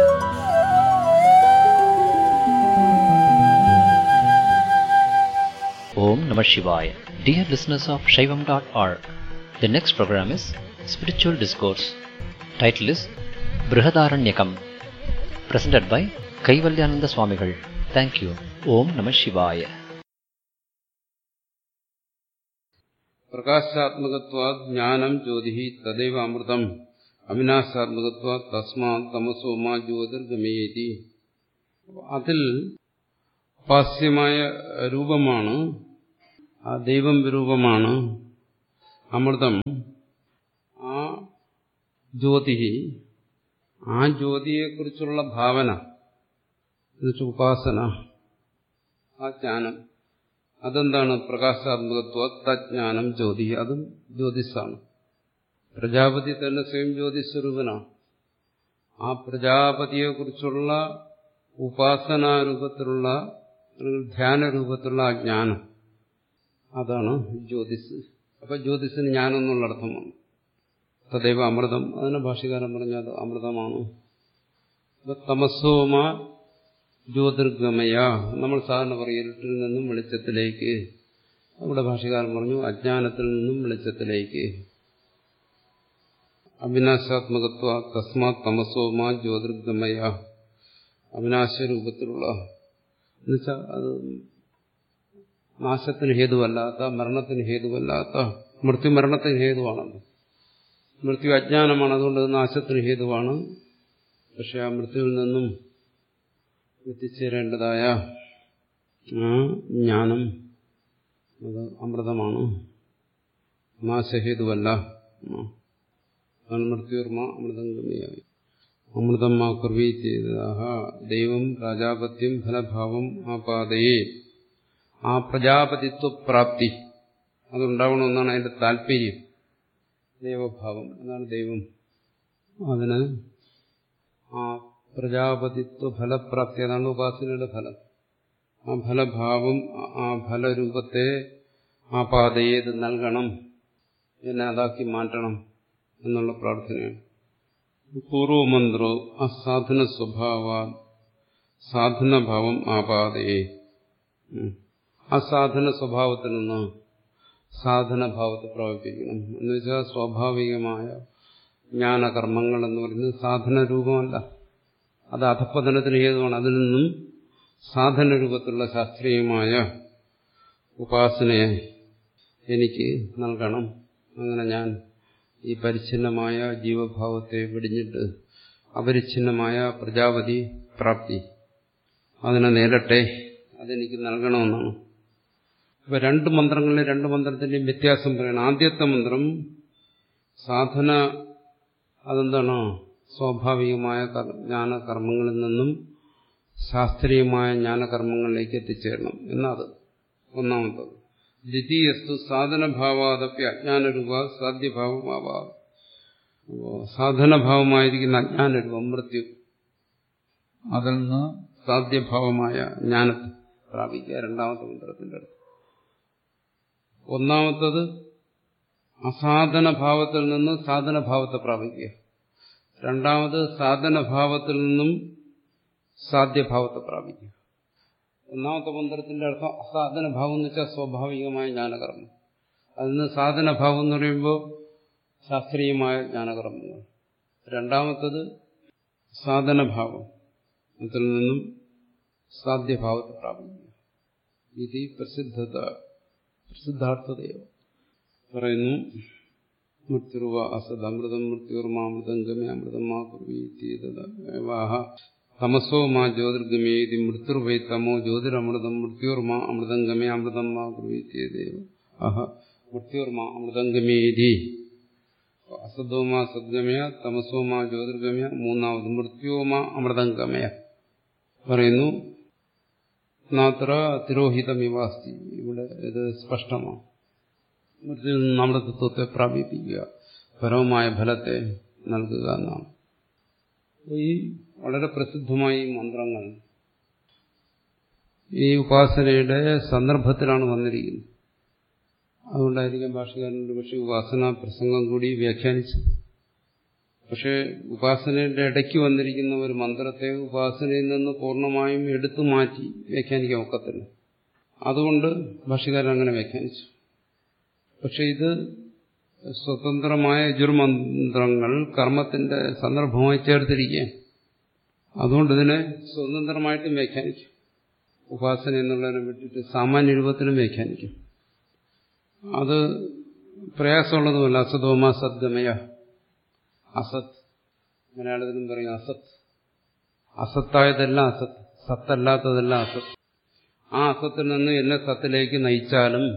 Om Namah Shivaya. Dear listeners of Shaivam dot org, the next program is Spiritual Discourse. Title is Brihadaranyakam. Presented by Kaivalyananda Swamigal. Thank you. Om Namah Shivaya.
പ്രകാശാത്മകത്വാത് ജ്ഞാനം ജ്യോതിഹി തദൈവ അമൃതം അവിനാശാത്മകത്വാത് തസ്മാത് തമസോ മാ ജ്യോതിർഗമയേതി. അതിൽ ഉപാസ്യമായ രൂപമാണ് ആ ദൈവം രൂപമാണ് അമൃതം. ആ ജ്യോതി, ആ ജ്യോതിയെക്കുറിച്ചുള്ള ഭാവന, എന്നുവെച്ചാൽ ഉപാസന, ആ ജ്ഞാനം, അതെന്താണ്? പ്രകാശാത്മകത്വ തജ്ഞാനം ജ്യോതി, അതും ജ്യോതിസാണ്. പ്രജാപതി തന്നെ സ്വയം ജ്യോതിസ്വരൂപനാണ്. ആ പ്രജാപതിയെക്കുറിച്ചുള്ള ഉപാസനാരൂപത്തിലുള്ള ധ്യാനരൂപത്തിലുള്ള ആ ജ്ഞാനം, അതാണ് ജ്യോതിസ്. അപ്പൊ ജ്യോതിസിന് ജ്ഞാനം എന്നുള്ള അർത്ഥമാണ്. തദൈവ അമൃതം, അതിനെ ഭാഷ്യകാരൻ പറഞ്ഞാൽ അത് അമൃതമാണ്. തമസോമ ജ്യോതിർഗമയ, നമ്മൾ സാധാരണ പറയും ഇരുട്ടിൽ നിന്നും വെളിച്ചത്തിലേക്ക്. അവിടെ ഭാഷ്യകാരൻ പറഞ്ഞു അജ്ഞാനത്തിൽ നിന്നും വെളിച്ചത്തിലേക്ക്. അവിനാശാത്മകത്വ തസ്മാത് തമസോമ ജ്യോതിർഗമയ, അവിനാശരൂപത്തിലുള്ള, എന്നുവെച്ചാൽ അത് നാശത്തിന് ഹേതുവല്ലാത്ത, മരണത്തിന് ഹേതുവല്ലാത്ത, മൃത്യു മരണത്തിന് ഹേതുവാണല്ലോ. മൃത്യു അജ്ഞാനമാണ്, അതുകൊണ്ട് നാശത്തിന് ഹേതുവാണ്. പക്ഷെ ആ മൃത്യുവിൽ നിന്നും എത്തിച്ചേരേണ്ടതായ ആ ജ്ഞാനം അത് അമൃതമാണ്, നാശഹേതുവല്ല. മൃത്യുർമ അമൃതം ഗമ്യായി അമൃതം മാ കുർവീത്യേതാഹ ദൈവം പ്രജാപത്യം ഫലഭാവം ആപാദയേ. ആ പ്രജാപതിത്വപ്രാപ്തി അതുണ്ടാവണമെന്നാണ് അതിന്റെ താല്പര്യം. ദൈവഭാവം, അതാണ് ദൈവം. അതിന് ആ പ്രജാപതിത്വ ഫലപ്രാപ്തി, അതാണ് ഉപാസനയുടെ ഫലം. ആ ഫലഭാവം, ആ ഫലരൂപത്തെ ആപാദയേത് നൽകണം, എന്നെ അതാക്കി മാറ്റണം എന്നുള്ള പ്രാർത്ഥനയാണ്. പൂർവമന്ത്രോ അസാധന സ്വഭാവ സാധനഭാവം ആപാദയേ. അസാധന സ്വഭാവത്തിൽ നിന്ന് സാധനഭാവത്തെ പ്രവർത്തിക്കണം എന്ന് വെച്ചാൽ സ്വാഭാവികമായ ജ്ഞാനകർമ്മങ്ങൾ എന്ന് പറയുന്നത് സാധന രൂപമല്ല, അത് അധപ്പതനത്തിന് ഹേതുവാണ്. അതിൽ നിന്നും സാധന രൂപത്തിലുള്ള ശാസ്ത്രീയമായ ഉപാസനയെ എനിക്ക് നൽകണം. അങ്ങനെ ഞാൻ ഈ പരിച്ഛിന്നമായ ജീവഭാവത്തെ വെടിഞ്ഞിട്ട് അപരിച്ഛിന്നമായ പ്രജാപതി പ്രാപ്തി അതിനെ നേരട്ടെ, അതെനിക്ക് നൽകണമെന്നാണ്. ഇപ്പൊ രണ്ട് മന്ത്രങ്ങളിലെ രണ്ട് മന്ത്രത്തിന്റെയും വ്യത്യാസം പറയണം. ആദ്യത്തെ മന്ത്രം സാധന, അതെന്താണ്? സ്വാഭാവികമായ ജ്ഞാനകർമ്മങ്ങളിൽ നിന്നും ശാസ്ത്രീയമായ ജ്ഞാനകർമ്മങ്ങളിലേക്ക് എത്തിച്ചേരണം എന്നത് ഒന്നാമത്തത്. ദ്വിതീയസ്തു സാധനഭാവാദപ്പി അജ്ഞാനരൂപ സാധ്യഭാവമാവാ. സാധനഭാവമായിരിക്കുന്ന അജ്ഞാനരൂപം മൃത്യു, അതിൽ നിന്ന് സാധ്യഭാവമായ ജ്ഞാനത്തെ പ്രാപിക്കുക. രണ്ടാമത്തെ മന്ത്രത്തിന്റെ അടുത്ത് ഒന്നാമത്തത് അസാധനഭാവത്തിൽ നിന്ന് സാധനഭാവത്തെ പ്രാപിക്കുക. രണ്ടാമത് സാധനഭാവത്തിൽ നിന്നും സാധ്യഭാവത്തെ പ്രാപിക്കുക. ഒന്നാമത്തെ മന്ത്രത്തിന്റെ അർത്ഥം അസാധനഭാവം എന്ന് വെച്ചാൽ സ്വാഭാവികമായ ജ്ഞാനകർമ്മം. അതിന് സാധനഭാവം എന്ന് പറയുമ്പോൾ ശാസ്ത്രീയമായ ജ്ഞാനകർമ്മങ്ങൾ. രണ്ടാമത്തത് സാധനഭാവം, അതിൽ നിന്നും സാധ്യഭാവത്തെ പ്രാപിക്കുക. ഇത് പ്രസിദ്ധത പ്രസിദ്ധാർത്ഥതയോ പറയുന്നു. മൃത്യുർവ അസദ് അമൃതം മൃത്യുർമാമൃതം ഗമേ അമൃതം മാ കുർവീത്യേതവാഹ തമസോ മാ ജ്യോതിർഗമേതി മൃത്യുർവൈ തമോ ജ്യോതിരമൃതം മൃത്യുർമാ അമൃതം ഗമേ അമൃതം മാ കുർവീത്യേതേവ അഹ മൃത്യുർമാ അമൃതം ഗമേതി. അസദോമാ സദ്ഗമയ തമസോമാ ജ്യോതിർഗമയ. മൂന്നാമത് മൃത്യോമാ അമൃതം ഗമയ പറയുന്നു. നാത്ര തിരോഹിതമിവാസ്തി, ഇവിടെ ഇത് സ്പഷ്ടമാണ്. മൃത്യുവിൽ നിന്ന് നമ്മുടെ തത്വത്തെ പ്രാപിപ്പിക്കുക, പരമമായ ഫലത്തെ നൽകുക എന്നാണ്. ഈ വളരെ പ്രസിദ്ധമായ ഈ മന്ത്രങ്ങൾ ഈ ഉപാസനയുടെ സന്ദർഭത്തിലാണ് വന്നിരിക്കുന്നത്. അതുകൊണ്ടായിരിക്കും ഭാഷകാരൻ്റെ പക്ഷേ ഉപാസനാ പ്രസംഗം കൂടി വ്യാഖ്യാനിച്ചു. പക്ഷെ ഉപാസനയുടെ ഇടയ്ക്ക് വന്നിരിക്കുന്ന ഒരു മന്ത്രത്തെ ഉപാസനയിൽ നിന്ന് പൂർണ്ണമായും എടുത്തു മാറ്റി വ്യാഖ്യാനിക്കാൻ ഒക്കത്തില്ല. അതുകൊണ്ട് ഭാഷകാരൻ അങ്ങനെ വ്യാഖ്യാനിച്ചു. പക്ഷെ ഇത് സ്വതന്ത്രമായ യജുർമന്ത്രങ്ങൾ കർമ്മത്തിന്റെ സന്ദർഭമായി ചേർത്തിരിക്കുകയാണ്. അതുകൊണ്ട് ഇതിനെ സ്വതന്ത്രമായിട്ടും വ്യാഖ്യാനിക്കും. ഉപാസന എന്നുള്ളതിനെ വിട്ടിട്ട് സാമാന്യ രൂപത്തിലും വ്യാഖ്യാനിക്കും. അത് പ്രയാസമുള്ളതുമല്ല. അസതോമ സദ്ഗമയ, അസത് മലയാളത്തിലും പറയും അസത്. അസത്തായതെല്ലാം അസത്ത്, സത്തല്ലാത്തതെല്ലാം അസത്ത്. ആ അസത്തിൽ നിന്ന് എന്നെ സത്തിലേക്ക് നയിച്ചാലും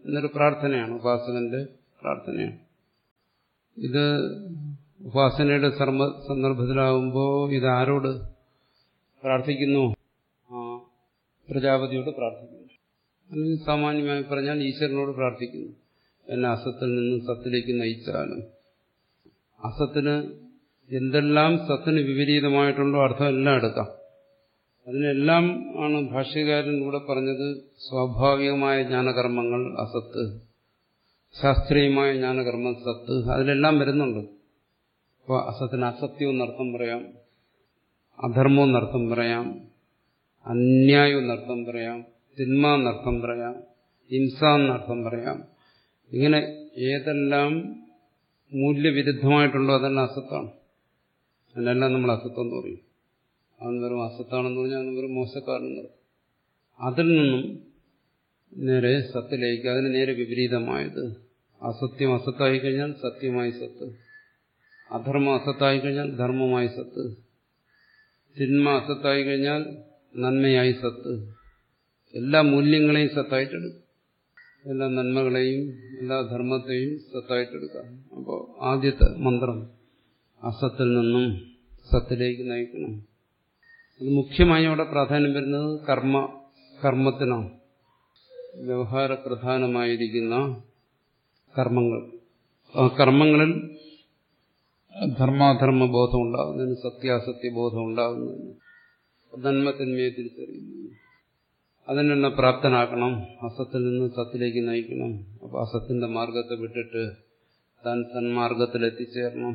എന്നൊരു പ്രാർത്ഥനയാണ്, ഉപാസകന്റെ പ്രാർത്ഥനയാണ്. ഇത് ഉപാസനയുടെ സർമ്മ സന്ദർഭത്തിലാവുമ്പോൾ ഇത് ആരോട് പ്രാർത്ഥിക്കുന്നു? ആ പ്രജാപതിയോട് പ്രാർത്ഥിക്കുന്നു. അല്ലെങ്കിൽ സാമാന്യമായി പറഞ്ഞാൽ ഈശ്വരനോട് പ്രാർത്ഥിക്കുന്നു. എന്നെ അസത്തിൽ നിന്നും സത്തിലേക്ക് നയിച്ചാലും. അസത്തിന് എന്തെല്ലാം സത്തിന് വിപരീതമായിട്ടുണ്ടോ അർത്ഥം എല്ലാം എടുക്കാം. അതിനെല്ലാം ആണ് ഭാഷ്യകാരൻ കൂടെ പറഞ്ഞത് സ്വാഭാവികമായ ജ്ഞാനകർമ്മങ്ങൾ അസത്ത്, ശാസ്ത്രീയമായ ജ്ഞാനകർമ്മം സത്ത്, അതിലെല്ലാം വരുന്നുണ്ട്. അപ്പോൾ അസത്തിന് അസത്യം എന്നർത്ഥം പറയാം, അധർമ്മം എന്നർത്ഥം പറയാം, അന്യായം എന്നർത്ഥം പറയാം, തിന്മ എന്നർത്ഥം പറയാം, ഹിംസ എന്നർത്ഥം പറയാം. ഇങ്ങനെ ഏതെല്ലാം മൂല്യവിരുദ്ധമായിട്ടുണ്ടോ അതെല്ലാം അസത്താണ്. അതിനെല്ലാം നമ്മൾ അസത്വം എന്ന് പറയും. അവൻ വെറും അസത്താണെന്ന് പറഞ്ഞാൽ അവൻ വെറും മോശക്കാരനെന്ന് പറയും. അതിൽ നിന്നും നേരെ സത്തിലേക്ക്, അതിന് നേരെ വിപരീതമായത്. അസത്യം അസത്തായി കഴിഞ്ഞാൽ സത്യമായി സത്ത്, അധർമ്മം അസത്തായി കഴിഞ്ഞാൽ ധർമ്മമായി സത്ത്, തിന്മ അസത്തായി കഴിഞ്ഞാൽ നന്മയായി സത്ത്. എല്ലാ മൂല്യങ്ങളെയും സത്തായിട്ടെടുക്കും, എല്ലാ നന്മകളെയും എല്ലാ ധർമ്മത്തെയും സത്തായിട്ടെടുക്കാം. അപ്പോൾ ആദ്യത്തെ മന്ത്രം അസത്തിൽ നിന്നും സത്തിലേക്ക് നയിക്കണം. അത് മുഖ്യമായി അവിടെ പ്രാധാന്യം വരുന്നത് കർമ്മ കർമ്മത്തിനാണ്. വ്യവഹാര പ്രധാനമായിരിക്കുന്ന കർമ്മങ്ങൾ, ആ കർമ്മങ്ങളിൽ ധർമാധർമ്മ ബോധം ഉണ്ടാകുന്നതിന്, സത്യാസത്യ ബോധം ഉണ്ടാകുന്നതിന്, നന്മത്തിന്മയെ തിരിച്ചറിയുന്നു. അതിനെല്ലാം പ്രാപ്തനാക്കണം. അസത്തിൽ നിന്ന് സത്തിലേക്ക് നയിക്കണം. അപ്പോൾ അസത്തിന്റെ മാർഗത്തെ വിട്ടിട്ട് താൻ സന്മാർഗത്തിലെത്തിച്ചേരണം.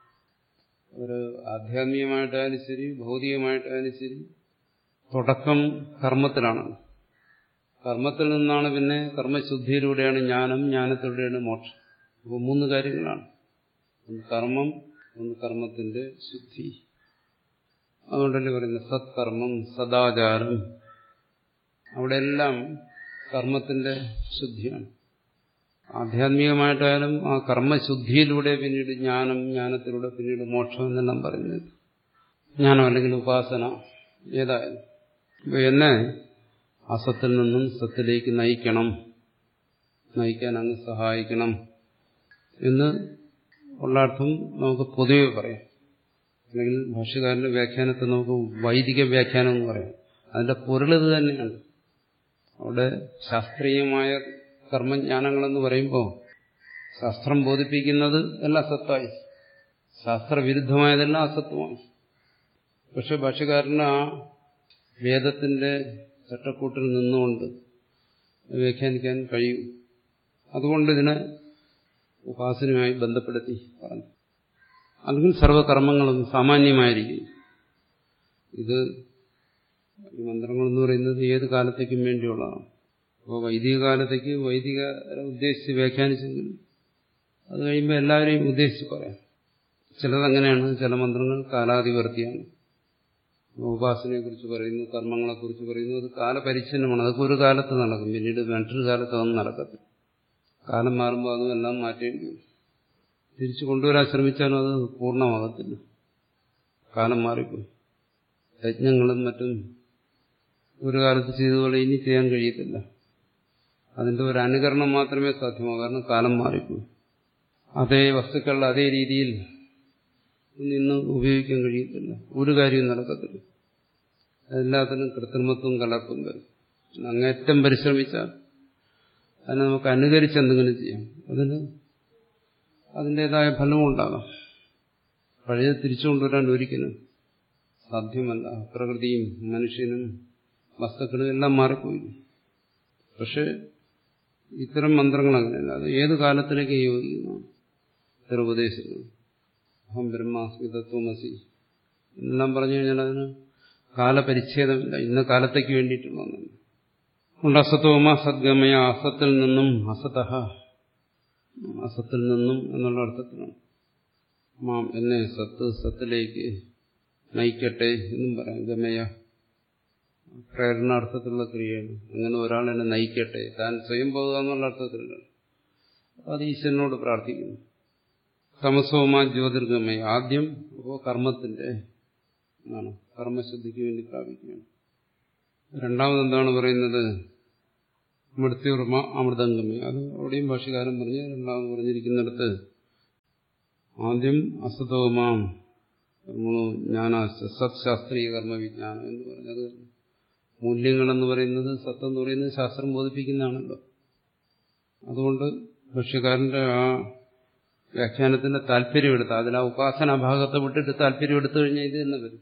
ഒരു ആധ്യാത്മികമായിട്ടായാലും ശരി ഭൗതികമായിട്ടായാലും ശരി തുടക്കം കർമ്മത്തിലാണ്. കർമ്മത്തിൽ നിന്നാണ് പിന്നെ കർമ്മശുദ്ധിയിലൂടെയാണ് ജ്ഞാനം, ജ്ഞാനത്തിലൂടെയാണ് മോക്ഷം. അപ്പോൾ മൂന്ന് കാര്യങ്ങളാണ്. ഒന്ന് കർമ്മം, ഒന്ന് കർമ്മത്തിന്റെ ശുദ്ധി. അതുകൊണ്ടല്ലേ പറയുന്നത് സത്കർമ്മം, സദാചാരം. അവിടെയെല്ലാം കർമ്മത്തിന്റെ ശുദ്ധിയാണ്. ആധ്യാത്മികമായിട്ടായാലും ആ കർമ്മശുദ്ധിയിലൂടെ പിന്നീട് ജ്ഞാനം, ജ്ഞാനത്തിലൂടെ പിന്നീട് മോക്ഷം എന്നെല്ലാം പറയുന്നത്. ജ്ഞാനം അല്ലെങ്കിൽ ഉപാസന ഏതായാലും. അപ്പോൾ എന്നെ അസത്തിൽ നിന്നും സത്തിലേക്ക് നയിക്കണം, നയിക്കാൻ അങ്ങ് സഹായിക്കണം എന്ന് ഉള്ള അർത്ഥം നമുക്ക് പൊതുവെ പറയാം. അല്ലെങ്കിൽ ഭാഷ്യകാരന്റെ വ്യാഖ്യാനത്തെ നമുക്ക് വൈദിക വ്യാഖ്യാനം എന്ന് പറയാം. അതിന്റെ പൊരുളിത് തന്നെയാണ്. അവിടെ ശാസ്ത്രീയമായ കർമ്മജ്ഞാനങ്ങളെന്ന് പറയുമ്പോൾ ശാസ്ത്രം ബോധിപ്പിക്കുന്നത് എല്ലാം സത്തായി, ശാസ്ത്രവിരുദ്ധമായതെല്ലാം അസത്വമായി. പക്ഷെ ഭാഷ്യകാരന് ആ വേദത്തിന്റെ ചട്ടക്കൂട്ടിൽ നിന്നുകൊണ്ട് വ്യാഖ്യാനിക്കാൻ കഴിയും. അതുകൊണ്ട് ഇതിനെ ഉപാസനയുമായി ബന്ധപ്പെടുത്തി പറഞ്ഞു. അല്ലെങ്കിൽ സർവകർമ്മങ്ങളും സാമാന്യമായിരിക്കും. ഇത് ഈ മന്ത്രങ്ങളെന്ന് പറയുന്നത് ഏത് കാലത്തേക്കും വേണ്ടിയുള്ളതാണ്. അപ്പോൾ വൈദിക കാലത്തേക്ക് വൈദിക ഉദ്ദേശിച്ച് വ്യാഖ്യാനിച്ചെങ്കിൽ അത് കഴിയുമ്പോൾ എല്ലാവരെയും ഉദ്ദേശിച്ച് പറയാം. ചിലതങ്ങനെയാണ്, ചില മന്ത്രങ്ങൾ കാലാധിവർത്തിയാണ്. ഉപാസനയെക്കുറിച്ച് പറയുന്നു, കർമ്മങ്ങളെക്കുറിച്ച് പറയുന്നു. അത് കാലപരിച്ഛിന്നമാണ്. അതൊക്കെ ഒരു കാലത്ത് നടക്കും, പിന്നീട് മറ്റൊരു കാലത്ത് അതൊന്നും നടക്കത്തില്ല. കാലം മാറുമ്പോൾ അതും എല്ലാം മാറ്റേണ്ടി വരും. തിരിച്ചു കൊണ്ടുവരാൻ ശ്രമിച്ചാലും അത് പൂർണ്ണമാകത്തില്ല, കാലം മാറിപ്പോയി. യജ്ഞങ്ങളും മറ്റും ഒരു കാലത്ത് ചെയ്തതുപോലെ ഇനി ചെയ്യാൻ കഴിയത്തില്ല. അതിന്റെ ഒരു അനുകരണം മാത്രമേ സാധ്യമാകൂ, കാരണം കാലം മാറിപ്പോയി. അതേ വസ്തുക്കളുടെ അതേ രീതിയിൽ നിന്ന് ഉപയോഗിക്കാൻ കഴിയത്തില്ല, ഒരു കാര്യവും നടക്കത്തില്ല. എല്ലാത്തിനും കൃത്രിമത്വം കലർപ്പും വരും. അങ്ങേറ്റം പരിശ്രമിച്ചാൽ അതിനെ നമുക്ക് അനുകരിച്ച് എന്തെങ്കിലും ചെയ്യാം, അതിന് അതിൻ്റെതായ ഫലവും ഉണ്ടാകാം. പഴയത് തിരിച്ചു കൊണ്ടുവരാൻ ഒരിക്കലും സാധ്യമല്ല. പ്രകൃതിയും മനുഷ്യനും വസ്തുക്കളും എല്ലാം മാറിപ്പോയി. പക്ഷെ ഇത്തരം മന്ത്രങ്ങൾ അങ്ങനെയല്ല, അത് ഏത് കാലത്തിലേക്ക് യോജിക്കുന്നു. ഇത്തരം ഉപദേശങ്ങൾ അഹം ബ്രഹ്മാസ്മി തത്വമസി എന്നെല്ലാം പറഞ്ഞു കഴിഞ്ഞാൽ അതിന് കാലപരിച്ഛേദമില്ല, ഇന്ന കാലത്തേക്ക് വേണ്ടിയിട്ടുള്ള ഒന്നല്ല. ഉണ്ട് അസത്വമ സദ്ഗമയ, അസത്തിൽ നിന്നും അസതഃ, അസത്തിൽ നിന്നും എന്നുള്ള അർത്ഥത്തിലാണ്. മാം എന്നെ സത്ത് സത്തിലേക്ക് നയിക്കട്ടെ എന്നും പറയാം. ഗമയ പ്രേരണാർത്ഥത്തിലുള്ള ക്രിയയാണ്. അങ്ങനെ ഒരാൾ എന്നെ നയിക്കട്ടെ, താൻ സ്വയം പോകുക എന്നുള്ള അർത്ഥത്തിലല്ല. അത് ഈശ്വരനോട് പ്രാർത്ഥിക്കുന്നു. തമസോമാ ജ്യോതിർഗമയ, ആദ്യം അപ്പോൾ കർമ്മത്തിന്റെ എന്നാണ്, കർമ്മശുദ്ധിക്ക് വേണ്ടി പ്രാപിക്കുകയാണ്. രണ്ടാമതെന്താണ് പറയുന്നത്? മൃത്യുർമ അമൃതംഗമി. അത് അവിടെയും ഭാഷ്യകാരൻ പറഞ്ഞ് രണ്ടാമത് പറഞ്ഞിരിക്കുന്നിടത്ത് ആദ്യം അസതോമാം ജ്ഞാനാശ്ച സത് ശാസ്ത്രീയ കർമ്മവിജ്ഞാനം എന്ന് പറഞ്ഞത് മൂല്യങ്ങളെന്ന് പറയുന്നത് സത്തെന്ന് പറയുന്നത് ശാസ്ത്രം ബോധിപ്പിക്കുന്നതാണല്ലോ. അതുകൊണ്ട് ഭാഷ്യകാരന്റെ ആ വ്യാഖ്യാനത്തിന്റെ താല്പര്യം എടുത്ത് അതിൽ ആ ഉപാസന ഭാഗത്തെ വിട്ടിട്ട് താല്പര്യം എടുത്തു കഴിഞ്ഞാൽ ഇത് തന്നെ വരും.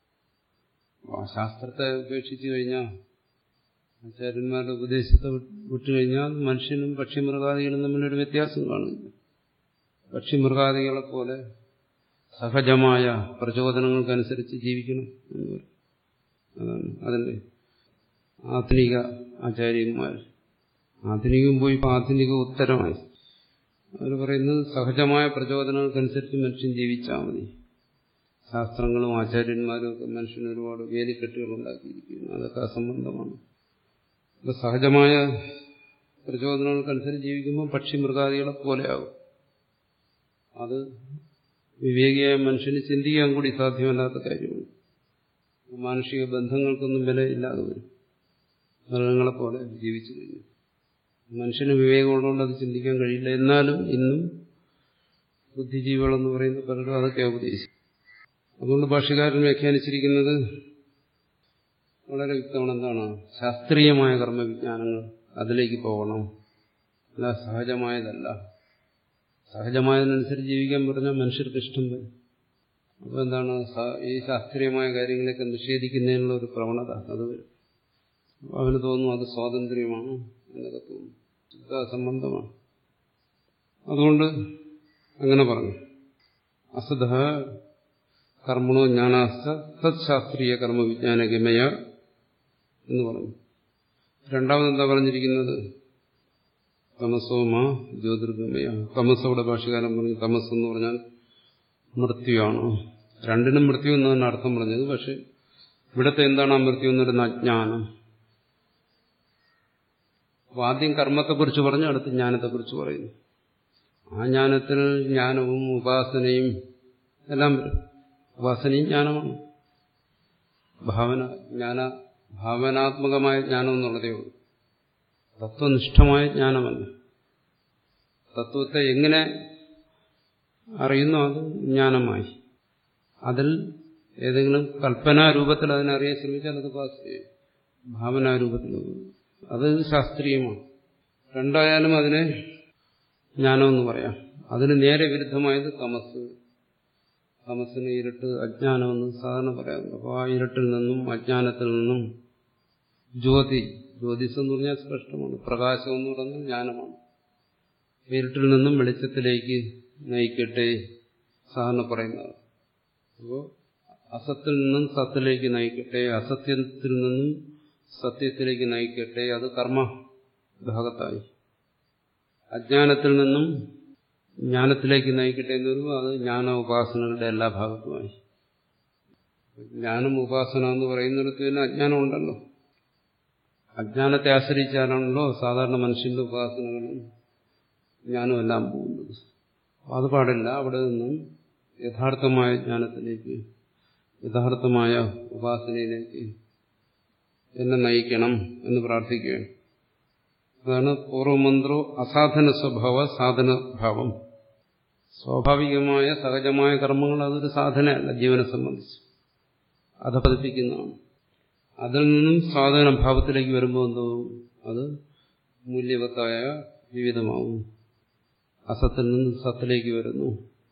ആ ശാസ്ത്രത്തെ ഉപേക്ഷിച്ചു കഴിഞ്ഞാൽ ആചാര്യന്മാരുടെ ഉപദേശത്തെ വിട്ടുകഴിഞ്ഞാൽ മനുഷ്യനും പക്ഷിമൃഗാദികളും തമ്മിലൊരു വ്യത്യാസം കാണുന്നില്ല. പക്ഷിമൃഗാദികളെ പോലെ സഹജമായ പ്രചോദനങ്ങൾക്കനുസരിച്ച് ജീവിക്കണം എന്ന് പറയും. അതാണ് അതിന്റെ ആധുനിക ആചാര്യന്മാർ. ആധുനികം പോയി ഇപ്പോൾ ആധുനിക ഉത്തരമായി അവർ പറയുന്നത് സഹജമായ പ്രചോദനങ്ങൾക്കനുസരിച്ച് മനുഷ്യൻ ജീവിച്ചാൽ മതി. ശാസ്ത്രങ്ങളും ആചാര്യന്മാരും ഒക്കെ മനുഷ്യന് ഒരുപാട് വേലിക്കെട്ടുകൾ ഉണ്ടാക്കിയിരിക്കുന്നു. അതൊക്കെ അസംബന്ധമാണ്. അപ്പോൾ സഹജമായ പ്രചോദനങ്ങൾക്കനുസരിച്ച് ജീവിക്കുമ്പോൾ പക്ഷി മൃഗാദികളെ പോലെയാകും. അത് വിവേകിയായ മനുഷ്യന് ചിന്തിക്കാൻ കൂടി സാധ്യമല്ലാത്ത കാര്യമാണ്. മാനുഷിക ബന്ധങ്ങൾക്കൊന്നും വിലയില്ലാതെ വരും. മൃഗങ്ങളെപ്പോലെ ജീവിച്ചു കഴിഞ്ഞു. മനുഷ്യന് വിവേകമുള്ളതുകൊണ്ട് അത് ചിന്തിക്കാൻ കഴിയില്ല. എന്നാലും ഇന്നും ബുദ്ധിജീവികളെന്ന് പറയുന്ന പലരും അതൊക്കെ ഉപദേശിക്കും. അതുകൊണ്ട് ഭാഷ്യകാരൻ വ്യാഖ്യാനിച്ചിരിക്കുന്നത് വളരെ വ്യക്തമാണ്. എന്താണ്? ശാസ്ത്രീയമായ കർമ്മവിജ്ഞാനങ്ങൾ അതിലേക്ക് പോകണം, അല്ല സഹജമായതല്ല. സഹജമായതിനനുസരിച്ച് ജീവിക്കാൻ പറഞ്ഞാൽ മനുഷ്യർക്ക് ഇഷ്ടം വരും. അപ്പോൾ എന്താണ് ഈ ശാസ്ത്രീയമായ കാര്യങ്ങളൊക്കെ നിഷേധിക്കുന്നതിനുള്ള ഒരു പ്രവണത അത് വരും. അവന് തോന്നും അത് സ്വാതന്ത്ര്യമാണ് എന്നൊക്കെ തോന്നും. ഇത് അസംബന്ധമാണ്. അതുകൊണ്ട് അങ്ങനെ പറഞ്ഞു. അസദ കർമ്മണോ ജ്ഞാനാസ്ഥ തത് ശാസ്ത്രീയ കർമ്മവിജ്ഞാനഗമയ എന്ന് പറഞ്ഞു. രണ്ടാമതെന്താ പറഞ്ഞിരിക്കുന്നത്? തമസോമ ജ്യോതിർഗമയ. തമസോടെ ഭാഷ്യകാരൻ പറഞ്ഞു തമസ് എന്ന് പറഞ്ഞാൽ മൃത്യുവാണ്. രണ്ടിനും മൃത്യു എന്ന് തന്നെ അർത്ഥം പറഞ്ഞത്. പക്ഷെ ഇവിടുത്തെ എന്താണ് ആ മൃത്യു എന്ന് പറയുന്ന അജ്ഞാനം. അപ്പോൾ ആദ്യം കർമ്മത്തെക്കുറിച്ച് പറഞ്ഞു, അടുത്ത് ജ്ഞാനത്തെക്കുറിച്ച് പറയുന്നു. ആ ജ്ഞാനത്തിൽ ജ്ഞാനവും ഉപാസനയും എല്ലാം വരും. ഉപാസനയും ജ്ഞാനമാണ്. ഭാവന ജ്ഞാന ഭാവനാത്മകമായ ജ്ഞാനം എന്നുള്ളതേ ഉള്ളൂ. തത്വനിഷ്ഠമായ ജ്ഞാനമല്ല. തത്വത്തെ എങ്ങനെ അറിയുന്നു അത് ജ്ഞാനമായി. അതിൽ ഏതെങ്കിലും കൽപ്പനാരൂപത്തിൽ അതിനറിയാൻ ശ്രമിച്ചാൽ അത് ഉപാസനയായി. ഭാവനാരൂപത്തിൽ അത് ശാസ്ത്രീയമാണ്. രണ്ടായാലും അതിനെ ജ്ഞാനമെന്ന് പറയാം. അതിന് നേരെ വിരുദ്ധമായത് തമസ്. തമസിന് ഇരുട്ട് അജ്ഞാനമെന്ന് സാധാരണ പറയാറുണ്ട്. അപ്പോൾ ആ ഇരുട്ടിൽ നിന്നും അജ്ഞാനത്തിൽ നിന്നും ജ്യോതി, ജ്യോതിസ് എന്ന് പറഞ്ഞാൽ സ്പഷ്ടമാണ്. പ്രകാശം എന്ന് പറഞ്ഞാൽ ജ്ഞാനമാണ്. ഇരുട്ടിൽ നിന്നും വെളിച്ചത്തിലേക്ക് നയിക്കട്ടെ സാധാരണ പറയുന്നത്. അപ്പോൾ അസത്തിൽ നിന്നും സത്തിലേക്ക് നയിക്കട്ടെ, അസത്യത്തിൽ നിന്നും സത്യത്തിലേക്ക് നയിക്കട്ടെ, അത് കർമ്മ ഭാഗത്തായി. അജ്ഞാനത്തിൽ നിന്നും ജ്ഞാനത്തിലേക്ക് നയിക്കട്ടെ എന്ന് പറയുമ്പോൾ അത് ജ്ഞാന ഉപാസനകളുടെ എല്ലാ ഭാഗത്തുമായി. ജ്ഞാനം ഉപാസന എന്ന് പറയുന്നിടത്ത് തന്നെ അജ്ഞാനം ഉണ്ടല്ലോ. അജ്ഞാനത്തെ ആശ്രയിച്ചാലാണല്ലോ സാധാരണ മനുഷ്യന്റെ ഉപാസനകളും ജ്ഞാനവും എല്ലാം പോകുന്നത്. അത് പാടില്ല. അവിടെ നിന്നും യഥാർത്ഥമായ ജ്ഞാനത്തിലേക്ക്, യഥാർത്ഥമായ ഉപാസനയിലേക്ക് എന്നെ നയിക്കണം എന്ന് പ്രാർത്ഥിക്കുകയാണ്. അതാണ് പൂർവമന്ത്രോ അസാധന സ്വഭാവ സാധനഭാവം. സ്വാഭാവികമായ സഹജമായ കർമ്മങ്ങൾ അതൊരു സാധനയല്ല. ജീവനെ സംബന്ധിച്ച് അത് പതിപ്പിക്കുന്നതാണ്. അതിൽ നിന്നും സാധനഭാവത്തിലേക്ക് വരുമ്പോൾ എന്തോ അത് മൂല്യവത്തായ ജീവിതമാവും. അസത്തിൽ നിന്ന് സത്തിലേക്ക് വരുന്നു.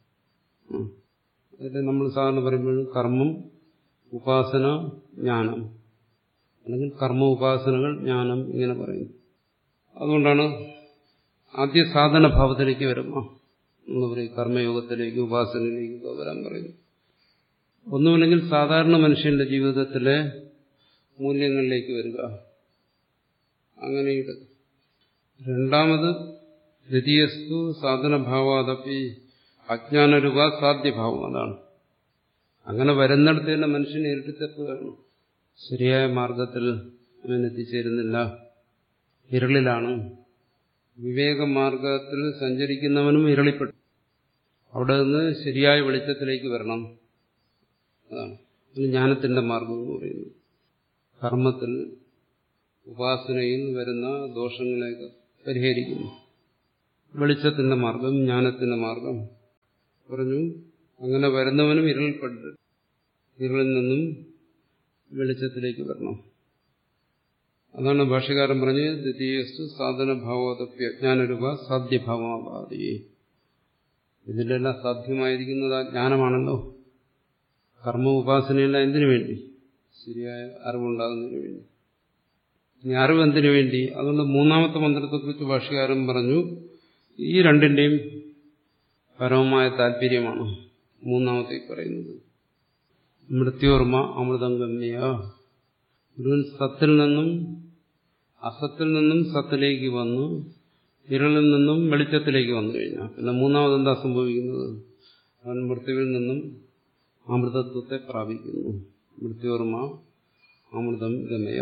അതിൽ നമ്മൾ സാധാരണ പറയുമ്പോൾ കർമ്മം, ഉപാസന, ജ്ഞാനം, അല്ലെങ്കിൽ കർമ്മ ഉപാസനകൾ, ജ്ഞാനം, ഇങ്ങനെ പറയുന്നു. അതുകൊണ്ടാണ് ആദ്യ സാധനഭാവത്തിലേക്ക് വരുമ്പോൾ എന്ന് പറയും കർമ്മയോഗത്തിലേക്ക്, ഉപാസനയിലേക്ക് വരാൻ പറയുന്നു. ഒന്നുമില്ലെങ്കിൽ സാധാരണ മനുഷ്യന്റെ ജീവിതത്തിലെ മൂല്യങ്ങളിലേക്ക് വരിക. അങ്ങനെയുണ്ട്. രണ്ടാമത് ദ്വിതീയസ്തു സാധനഭാവാദപ്പി അജ്ഞാനരൂപ സാധ്യഭാവം. അതാണ് അങ്ങനെ വരുന്നിടത്ത് തന്നെ മനുഷ്യനെ ഇരുട്ടിത്തെത്തുകയാണ്. ശരിയായ മാർഗത്തിൽ അവൻ എത്തിച്ചേരുന്നില്ല, ഇരുളിലാണ്. വിവേകമാർഗത്തിൽ സഞ്ചരിക്കുന്നവനും ഇരളിപ്പെട്ടു. അവിടെ നിന്ന് ശരിയായ വെളിച്ചത്തിലേക്ക് വരണം. അതാണ് ജ്ഞാനത്തിന്റെ മാർഗം എന്ന് പറയുന്നത്. കർമ്മത്തിൽ ഉപാസനയിൽ വരുന്ന ദോഷങ്ങളെയൊക്കെ പരിഹരിക്കുന്നു. വെളിച്ചത്തിന്റെ മാർഗം, ജ്ഞാനത്തിന്റെ മാർഗം പറഞ്ഞു. അങ്ങനെ വരുന്നവനും ഇരുൾപ്പെട്ട് ഇരുളിൽ നിന്നും വെളിച്ചത്തിലേക്ക് വരണം. അതാണ് ഭാഷ്യകാരൻ പറഞ്ഞത്, ദ്വിതീയസ്തു സാധനഭാവോദപ്യ ജ്ഞാനരൂപ സാധ്യഭാവമാവാദി. ഇതിലെല്ലാം സാധ്യമായിരിക്കുന്നത് ആ ജ്ഞാനമാണല്ലോ. കർമ്മ ഉപാസനയെല്ലാം എന്തിനു വേണ്ടി? ശരിയായ അറിവുണ്ടാകുന്നതിന് വേണ്ടി. ഇനി അറിവ് എന്തിനു വേണ്ടി? അതുകൊണ്ട് മൂന്നാമത്തെ മന്ത്രത്തെക്കുറിച്ച് ഭാഷ്യകാരൻ പറഞ്ഞു, ഈ രണ്ടിന്റെയും പരമമായ താല്പര്യമാണ് മൂന്നാമത്തെ പറയുന്നത്. മൃത്യോർമ്മ അമൃതം ഗമ്യ. ഒരു സത്തിൽ നിന്നും അസത്തിൽ നിന്നും സത്തിലേക്ക് വന്നു, ഇരുളിൽ നിന്നും വെളിച്ചത്തിലേക്ക് വന്നു കഴിഞ്ഞാൽ പിന്നെ മൂന്നാമത് എന്താ സംഭവിക്കുന്നത്? അവൻ മൃത്യുവിൽ നിന്നും അമൃതത്വത്തെ പ്രാപിക്കുന്നു. മൃത്യോർമ്മ അമൃതം ഗമയ.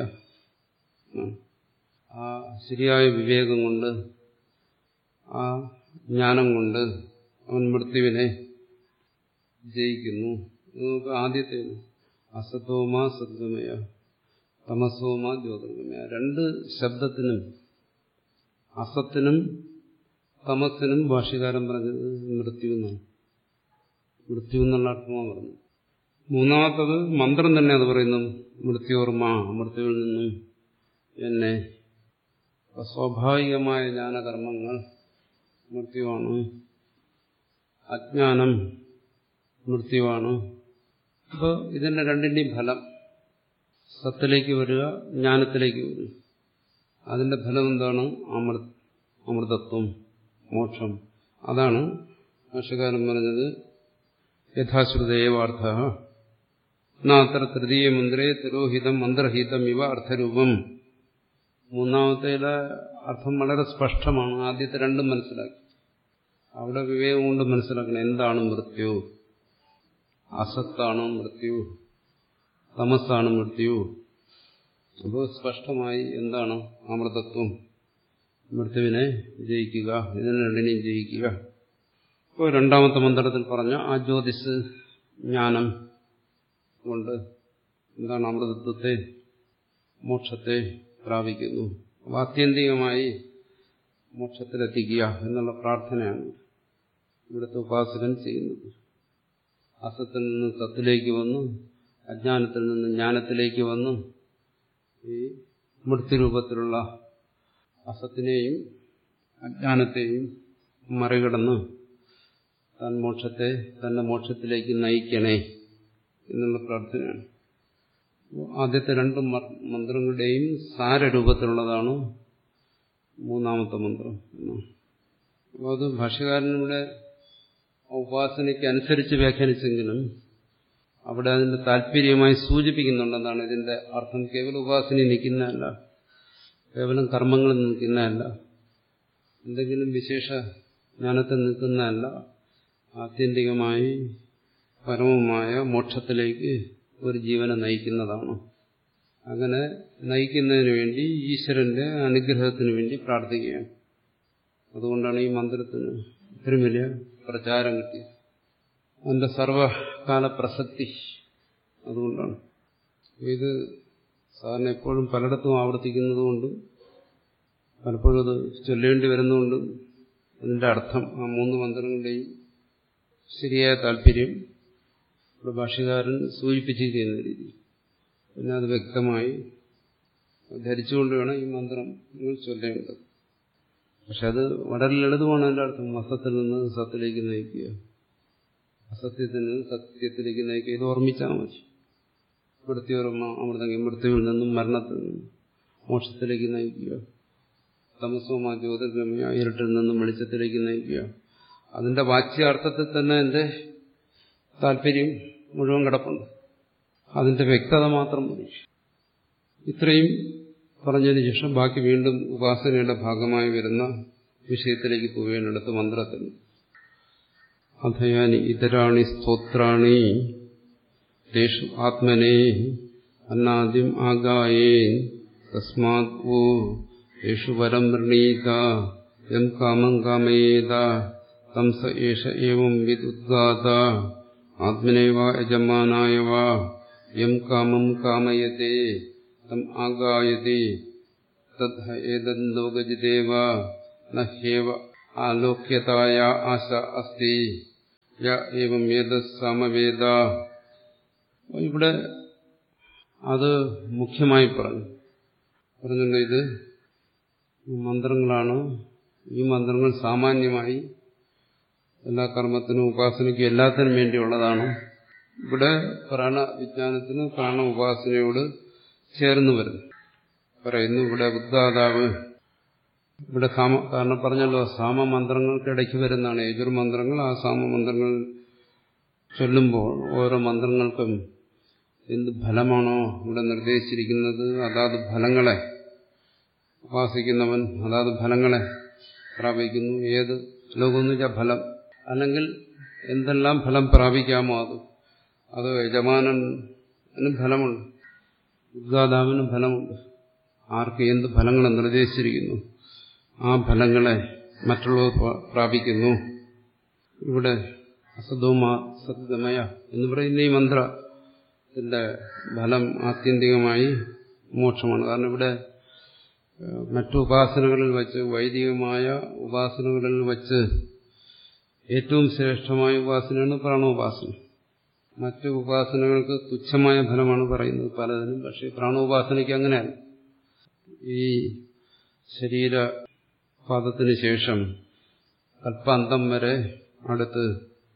ആ ശരിയായ വിവേകം കൊണ്ട്, ആ ജ്ഞാനം കൊണ്ട് അവൻ മൃത്യുവിനെ ജയിക്കുന്നു. നമുക്ക് ആദ്യത്തെ അസത്തോമ സദ്ഗമയ, തമസോമ ജ്യോതിർഗമയ. രണ്ട് ശബ്ദത്തിനും അസത്തിനും തമസിനും ഭാഷ്യകാരൻ പറഞ്ഞത് മൃത്യു എന്നാണ്. മൃത്യു എന്നുള്ള അർത്ഥമാണ് പറഞ്ഞത്. മൂന്നാമത്തത് മന്ത്രം തന്നെ അത് പറയുന്നു, മൃത്യോർമ്മ, മൃത്യുവിൽ നിന്നും എന്നെ. സ്വാഭാവികമായ ജ്ഞാനകർമ്മങ്ങൾ മൃത്യുവാണ്, അജ്ഞാനം മൃത്യുവാണ്. അപ്പോൾ ഇതിന്റെ രണ്ടിന്റെയും ഫലം സത്തിലേക്ക് വരിക, ജ്ഞാനത്തിലേക്ക് വരിക. അതിന്റെ ഫലം എന്താണ്? അമൃ അമൃതത്വം, മോക്ഷം. അതാണ് ഭാഷ്യകാരൻ പറഞ്ഞത് യഥാശ്രുതേവാർത്ഥ നാത്ര തൃതീയ മന്ത്രേ തിരോഹിതം മന്ത്രഹിതം ഇവ അർത്ഥരൂപം. മൂന്നാമത്തേലെ അർത്ഥം വളരെ സ്പഷ്ടമാണ്. ആദ്യത്തെ രണ്ടും മനസ്സിലാക്കി. അവിടെ വിവേകം കൊണ്ട് മനസ്സിലാക്കണം എന്താണ് മൃത്യു. അസത്താണ് മൃത്യു, തമസാണ് മൃത്യു. അപ്പോൾ സ്പഷ്ടമായി എന്താണ് അമൃതത്വം, മൃത്യുവിനെ ജയിക്കുക, ഇതിനെ രണ്ടിനെയും ജയിക്കുക. ഇപ്പോൾ രണ്ടാമത്തെ മന്ത്രത്തിൽ പറഞ്ഞ ആ ജ്യോതിസ് ജ്ഞാനം കൊണ്ട് എന്താണ് അമൃതത്വത്തെ, മോക്ഷത്തെ പ്രാപിക്കുന്നു. അപ്പോൾ ആത്യന്തികമായി മോക്ഷത്തിലെത്തിക്കുക എന്നുള്ള പ്രാർത്ഥനയാണ് ഇവിടുത്തെ ഉപാസകൻ ചെയ്യുന്നത്. അസത്തിൽ നിന്ന് സത്തിലേക്ക് വന്നു, അജ്ഞാനത്തിൽ നിന്ന് ജ്ഞാനത്തിലേക്ക് വന്നു, ഈ മൃത്യുരൂപത്തിലുള്ള അസത്തിനെയും അജ്ഞാനത്തെയും മറികടന്ന് താൻ മോക്ഷത്തെ തന്റെ മോക്ഷത്തിലേക്ക് നയിക്കണേ എന്നുള്ള പ്രാർത്ഥനയാണ്. ആദ്യത്തെ രണ്ട് മന്ത്രങ്ങളുടെയും സാരരൂപത്തിലുള്ളതാണ് മൂന്നാമത്തെ മന്ത്രം. അപ്പോൾ അത് ഭാഷ്യകാരനിവിടെ ഉപാസനയ്ക്ക് അനുസരിച്ച് വ്യാഖ്യാനിച്ചെങ്കിലും അവിടെ അതിന്റെ താല്പര്യമായി സൂചിപ്പിക്കുന്നുണ്ടെന്നാണ് ഇതിന്റെ അർത്ഥം. കേവലം ഉപാസനയിൽ നിൽക്കുന്നതല്ല, കേവലം കർമ്മങ്ങളിൽ നിൽക്കുന്നതല്ല, എന്തെങ്കിലും വിശേഷ ജ്ഞാനത്തിൽ നിൽക്കുന്നതല്ല, ആത്യന്തികമായി പരമമായ മോക്ഷത്തിലേക്ക് ഒരു ജീവനെ നയിക്കുന്നതാണ്. അങ്ങനെ നയിക്കുന്നതിന് വേണ്ടി ഈശ്വരന്റെ അനുഗ്രഹത്തിന് വേണ്ടി പ്രാർത്ഥിക്കുകയാണ്. അതുകൊണ്ടാണ് ഈ മന്ത്രത്തിന് ഇത്രയും വലിയ പ്രചാരം കിട്ടിയത്, അതിന്റെ സർവകാല പ്രസക്തി അതുകൊണ്ടാണ്. ഇത് സാധാരണ എപ്പോഴും പലയിടത്തും ആവർത്തിക്കുന്നതുകൊണ്ടും പലപ്പോഴും അത് ചൊല്ലേണ്ടി വരുന്നതുകൊണ്ടും അതിന്റെ അർത്ഥം ആ മൂന്ന് മന്ത്രങ്ങളുടെയും ശരിയായ താല്പര്യം ഇവിടെ ഭാഷ്യകാരൻ സൂചിപ്പിച്ചിരിക്കുന്ന രീതി പിന്നെ അത് വ്യക്തമായി ധരിച്ചുകൊണ്ട് വേണം ഈ മന്ത്രം നിങ്ങൾ ചൊല്ലേണ്ടത്. പക്ഷെ അത് വളരെ ലളിതമാണ്. അതിന്റെ അർത്ഥം അസത്തിൽ നിന്ന് സത്തിലേക്ക് നയിക്കുക, അസത്യത്തിൽ നിന്ന് സത്യത്തിലേക്ക് നയിക്കുക. ഇത് ഓർമ്മിച്ചാൽ മതി. മൃത്യോർമ്മ അമൃതം, മൃത്യുവിൽ നിന്നും മരണത്തിൽ നിന്നും മോക്ഷത്തിലേക്ക് നയിക്കുക. തമസോമാ ജ്യോതിർഗമ്യ, ഇരുട്ടിൽ നിന്നും വെളിച്ചത്തിലേക്ക് നയിക്കുക. അതിന്റെ വാച്യാർത്ഥത്തിൽ തന്നെ എന്റെ താല്പര്യം മുഴുവൻ കിടപ്പുണ്ട്. അതിന്റെ വ്യക്തത മാത്രം മതി. ഇത്രയും പറഞ്ഞതിന് ശേഷം ബാക്കി വീണ്ടും ഉപാസനയുടെ ഭാഗമായി വരുന്ന വിഷയത്തിലേക്ക് പോവുകയാണെടുത്ത മന്ത്രത്തിൽ. അഥയാനി ഇതരാണി സ്തോത്രാണി തേഷു ആത്മനേ അന്നാദ്യം ആഗായേ തസ്മാത് വോ യേഷു വരം വൃണീത യം കാമം കാമയേത തം സ ഏഷ ഏവം വിദുദ്ഗാത ആത്മനേവ യജമാനായ വാ യം കാമം കാമയതേ തം ആഗായതേ തദ്ധ ഏതലോകജിദേവ നഹ്യേവ ആലോക്യതായ ആശ അസ്തി യ ഏവം ഏതത് സമവേദ. ഇവിടെ അത് മുഖ്യമായി പറഞ്ഞു പറഞ്ഞല്ലോ. ഇത് മന്ത്രങ്ങളാണ്. ഈ മന്ത്രങ്ങൾ സാമാന്യമായി എല്ലാ കർമ്മത്തിനും ഉപാസനയ്ക്കും എല്ലാത്തിനും വേണ്ടിയുള്ളതാണ്. ഇവിടെ പ്രാണ വിജ്ഞാനത്തിന് പ്രാണ ഉപാസനയോട് ചേർന്ന് വരുന്നു പറയുന്നു. ഇവിടെ ഉദ്ദാതാവ് ഇവിടെ സാമ കാരണം പറഞ്ഞല്ലോ സാമമന്ത്രങ്ങൾക്ക് ഇടയ്ക്ക് വരുന്നതാണ് യജുർമന്ത്രങ്ങൾ. ആ സാമമന്ത്രങ്ങൾ ചൊല്ലുമ്പോൾ ഓരോ മന്ത്രങ്ങൾക്കും എന്ത് ഫലമാണോ ഇവിടെ നിർദ്ദേശിച്ചിരിക്കുന്നത് അതാത് ഫലങ്ങളെ ഉപാസിക്കുന്നവൻ അതാത് ഫലങ്ങളെ പ്രാപിക്കുന്നു. ഏത് ലോകമെന്ന് വെച്ചാൽ ഫലം, അല്ലെങ്കിൽ എന്തെല്ലാം ഫലം പ്രാപിക്കാമോ അത് അത് യജമാനന് ഫലമുണ്ട്, ഉദ്ഗാതാവിന് ഫലമുണ്ട്. ആർക്ക് എന്ത് ഫലങ്ങളെ നിർദ്ദേശിച്ചിരിക്കുന്നു ആ ഫലങ്ങളെ മറ്റുള്ളവർ പ്രാപിക്കുന്നു. ഇവിടെ അസതോമ സദ്ഗമയ എന്ന് പറയുന്ന ഈ മന്ത്രത്തിന്റെ ഫലം ആത്യന്തികമായി മോക്ഷമാണ്. കാരണം ഇവിടെ മറ്റു ഉപാസനകളിൽ വച്ച് വൈദികമായ ഉപാസനകളിൽ വച്ച് ഏറ്റവും ശ്രേഷ്ഠമായ ഉപാസനയാണ് പ്രാണോപാസന. മറ്റു ഉപാസനകൾക്ക് തുച്ഛമായ ഫലമാണ് പറയുന്നത് പലതിനും. പക്ഷേ പ്രാണോപാസനയ്ക്ക് അങ്ങനെയല്ല. ഈ ശരീരപാദത്തിന് ശേഷം കൽപ്പാന്തം വരെ അടുത്ത്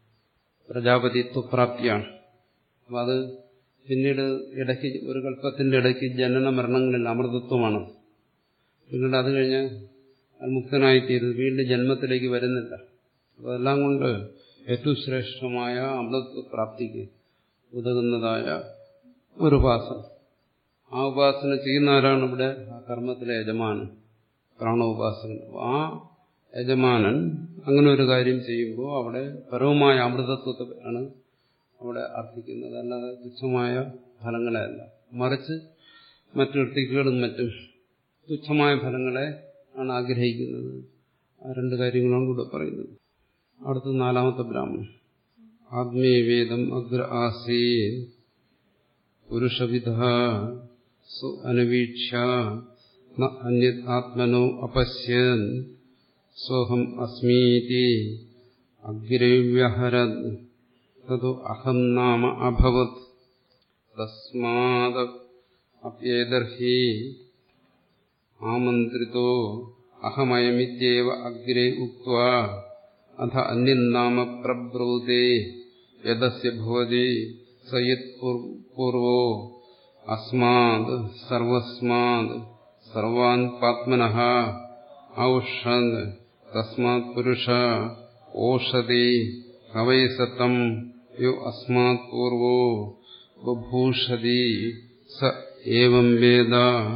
പ്രജാപതിത്വപ്രാപ്തിയാണ്. അപ്പം അത് പിന്നീട് ഇടയ്ക്ക് ഒരു കൽപ്പത്തിന്റെ ഇടയ്ക്ക് ജനന മരണങ്ങളിൽ അമൃതത്വമാണ്. പിന്നീട് അത് കഴിഞ്ഞ് മുക്തനായിത്തീരുന്നു, വീണ്ടും ജന്മത്തിലേക്ക് വരുന്നില്ല. അപ്പോൾ അതെല്ലാം കൊണ്ട് ഏറ്റവും ശ്രേഷ്ഠമായ അമൃതത്വപ്രാപ്തിക്ക് ഉതകുന്നതായ ഒരു ഉപാസന. ആ ഉപാസന ചെയ്യുന്ന ആരാണ് ഇവിടെ? ആ കർമ്മത്തിലെ യജമാനൻ, പ്രാണോപാസകൻ. ആ യജമാനൻ അങ്ങനെ ഒരു കാര്യം ചെയ്യുമ്പോൾ അവിടെ പരവുമായ അമൃതത്വത്തെ ആണ് അവിടെ അർത്ഥിക്കുന്നത്, അല്ലാതെ തുച്ഛമായ ഫലങ്ങളെ അല്ല. മറിച്ച് മറ്റു ഋത്തിക്കുകളും മറ്റും തുച്ഛമായ ഫലങ്ങളെ ആണ് ആഗ്രഹിക്കുന്നത്. ആ രണ്ട് കാര്യങ്ങളാണ് ഇവിടെ പറയുന്നത്. അടുത്ത നാലാമത്തെ ബ്രാഹ്മണൻ. ആത്മീയവേദം അഗ്ര ആസീ പുരുഷവിധ സു അനവീക്ഷ്യ ന അന്യത് ആത്മനോ അപശ്യൻ സോഹം അസ്മീതി അഗ്രവ്യഹരത് തതോ അഹം നാമ അഭവത് തസ്മാദ് അപ്യേദർഹി ആമന്ത്രിതോ അഹമയമിത്യേവ അഗ്രേ ഉക്ത്വാ അഥ അന്യന്നാമ പ്രബ്രൂതേ യദസ്യ ഭവതി സയത് പൂർവോ അസ്മാദ് സർവസ്മാദ് സർവാൻ പാത്മനഃ ഔഷധ് തസ്മാത് പുരുഷ ഓഷധി കവൈസതം യോ അസ്മാത് പൂർവോ ബഭൂഷതി സ ഏവം വേദ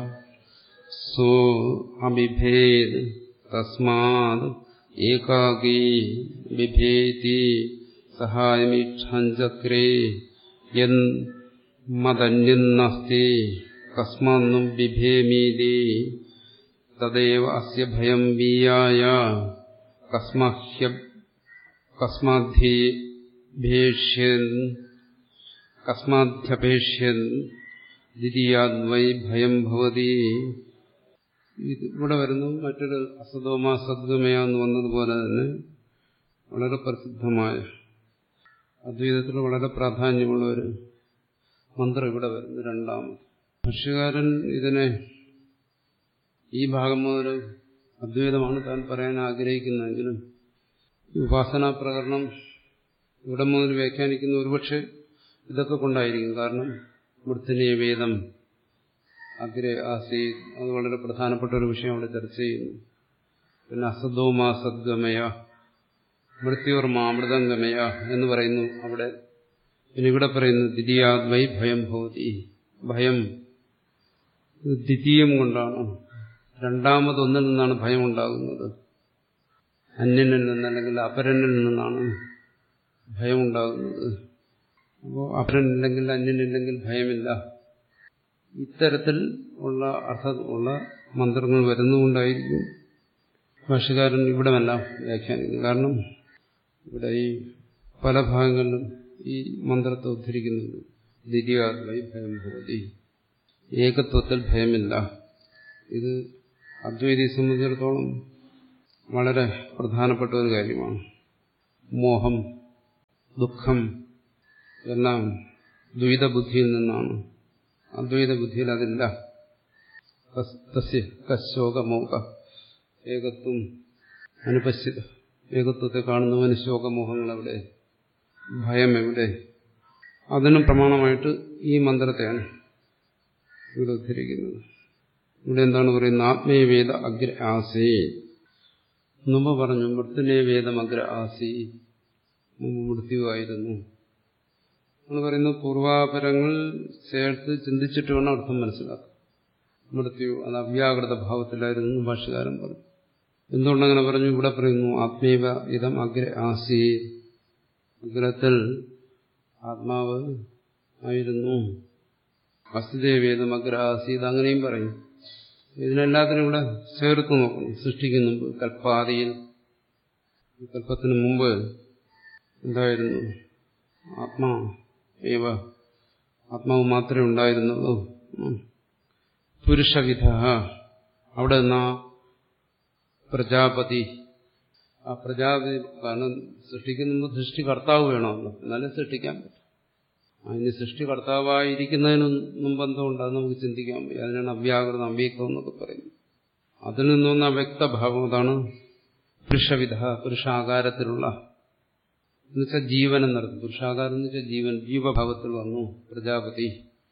സോ അബിഭേദ് തസ്മാത് ഏകാകീ ബിഭേതി സഹായമീക്ഷഞ്ചക്രേ യൻ മദന്യന്നസ്തി കസ്മാന്നും ബിഭേമീതി തദേവ അസ്യ ഭയം വീയായ കസ്മഹ്യ കസ്മാധ്യേഭേഷ്യൻ കസ്മാധ്യപേക്ഷ്യൻ ദ്വിതീയാദ്വൈ ഭയം ഭവതി. ഇവിടെ വരുന്നു മറ്റൊരു അസതോമ സദ്ഗമയ എന്ന് വന്നതുപോലെ തന്നെ വളരെ പ്രസിദ്ധമായ അദ്വൈതത്തിൽ വളരെ പ്രാധാന്യമുള്ള ഒരു മന്ത്രം ഇവിടെ വരുന്നു. രണ്ടാമത് ഭാഷ്യകാരൻ ഇതിനെ ഈ ഭാഗം മുതൽ അദ്വൈതമാണ് താൻ പറയാൻ ആഗ്രഹിക്കുന്നതെങ്കിലും ഈ ഉപാസനാ പ്രകരണം ഇവിടെ മുതൽ വ്യാഖ്യാനിക്കുന്ന ഒരുപക്ഷെ ഇതൊക്കെ കൊണ്ടായിരിക്കും. കാരണം വൃത്തിനീയ വേദം അഗ്രേ ആസീ അത് വളരെ പ്രധാനപ്പെട്ട ഒരു വിഷയം അവിടെ ചർച്ച ചെയ്യുന്നു. പിന്നെ അസതോമാ സദ്ഗമയ മൃത്യോർമാ അമൃതംഗമയ എന്ന് പറയുന്നു അവിടെ. പിന്നെ ഇവിടെ പറയുന്നു ദ്വിതീയാദ്വൈ ഭയം ഭവതി. ഭയം ദ്വിതീയം കൊണ്ടാണ്, രണ്ടാമതൊന്നിൽ നിന്നാണ് ഭയം ഉണ്ടാകുന്നത്. അന്യനിൽ നിന്ന് അല്ലെങ്കിൽ അപരനിൽ നിന്നാണ് ഭയം ഉണ്ടാകുന്നത്. അപ്പോൾ അപരനില്ലെങ്കിൽ അന്യനില്ലെങ്കിൽ ഭയമില്ല. ഇത്തരത്തിൽ ഉള്ള അർത്ഥമുള്ള മന്ത്രങ്ങൾ വരുന്നുകൊണ്ടായിരിക്കും ഭാഷ്യകാരൻ ഇവിടെമെല്ലാം വ്യാഖ്യാനിക്കുന്നത്. കാരണം ഇവിടെ ഈ പല ഭാഗങ്ങളിലും ഈ മന്ത്രത്തെ ഉദ്ധരിക്കുന്നുണ്ട്. ദ്വിതീയാദ്വൈ ഭയം ഭവതി, ഏകത്വത്തിൽ ഭയമില്ല. ഇത് അദ്വൈതിയെ സംബന്ധിച്ചിടത്തോളം വളരെ പ്രധാനപ്പെട്ട ഒരു കാര്യമാണ്. മോഹം, ദുഃഖം എല്ലാം ദ്വൈത ബുദ്ധിയിൽ നിന്നാണ്. അദ്വൈത ബുദ്ധിയിൽ അതില്ല. ശോകമോഹ ഏകത്വം അനുപശ്യത. ഏകത്വത്തെ കാണുന്നവന് ശോകമോഹങ്ങൾ എവിടെ, ഭയം എവിടെ? അതിനും പ്രമാണമായിട്ട് ഈ മന്ത്രത്തെയാണ് ഇവിടെ ഉദ്ധരിക്കുന്നത്. ഇവിടെ എന്താണ് പറയുന്നത്? ആത്മീയ വേദ അഗ്ര ആസി. മുമ്പ് പറഞ്ഞു മൃത്യുനേ വേദം അഗ്ര ആസി, മുമ്പ് മൃത്യുവായിരുന്നു. നമ്മൾ പറയുന്നത് പൂർവാപരങ്ങൾ ചേർത്ത് ചിന്തിച്ചിട്ട് വേണം അർത്ഥം മനസ്സിലാക്കുക. മൃത്യു അത് അവ്യാകൃത ഭാവത്തിലായിരുന്നു ഭാഷ്യകാരൻ പറഞ്ഞു. എന്തുകൊണ്ടങ്ങനെ പറഞ്ഞു? ഇവിടെ പറയുന്നു ആത്മീയ ഇതം അഗ്ര ആസി, അഗ്രത്തിൽ ആത്മാവ് ആയിരുന്നു. വസുദേവേദം അഗ്ര ആസീത് അങ്ങനെയും പറയും. ഇതിനെല്ലാത്തിനും ഇവിടെ ചേർത്ത് നോക്കണം. സൃഷ്ടിക്കുന്നു കൽപ്പാദിയിൽ, കൽപ്പത്തിന് മുമ്പ് എന്തായിരുന്നു? ആത്മാ ഏവ, ആത്മാവ് മാത്രമേ ഉണ്ടായിരുന്നുള്ളൂ. പുരുഷവിധ, അവിടെ നിന്നാ പ്രജാപതി. ആ പ്രജാപതി കാരണം സൃഷ്ടിക്കുന്ന സൃഷ്ടികർത്താവ് വേണമല്ലോ, എന്നാലേ സൃഷ്ടിക്കാൻ പറ്റും. അതിന് സൃഷ്ടികർത്താവായിരിക്കുന്നതിനൊന്നും ബന്ധമുണ്ട്, അത് നമുക്ക് ചിന്തിക്കാൻ പറ്റും. അതിനാണ് അവ്യാകൃതം അവ്യക്തം എന്നൊക്കെ പറയുന്നത്. അതിൽ നിന്നൊന്ന വ്യക്തഭാവം, അതാണ് പുരുഷവിധ, പുരുഷാകാരത്തിലുള്ള, എന്നുവെച്ചാൽ ജീവൻ എന്നർത്ഥം. പുരുഷാകാരം എന്ന് വെച്ചാൽ ജീവൻ, ജീവഭാവത്തിൽ വന്നു പ്രജാപതി.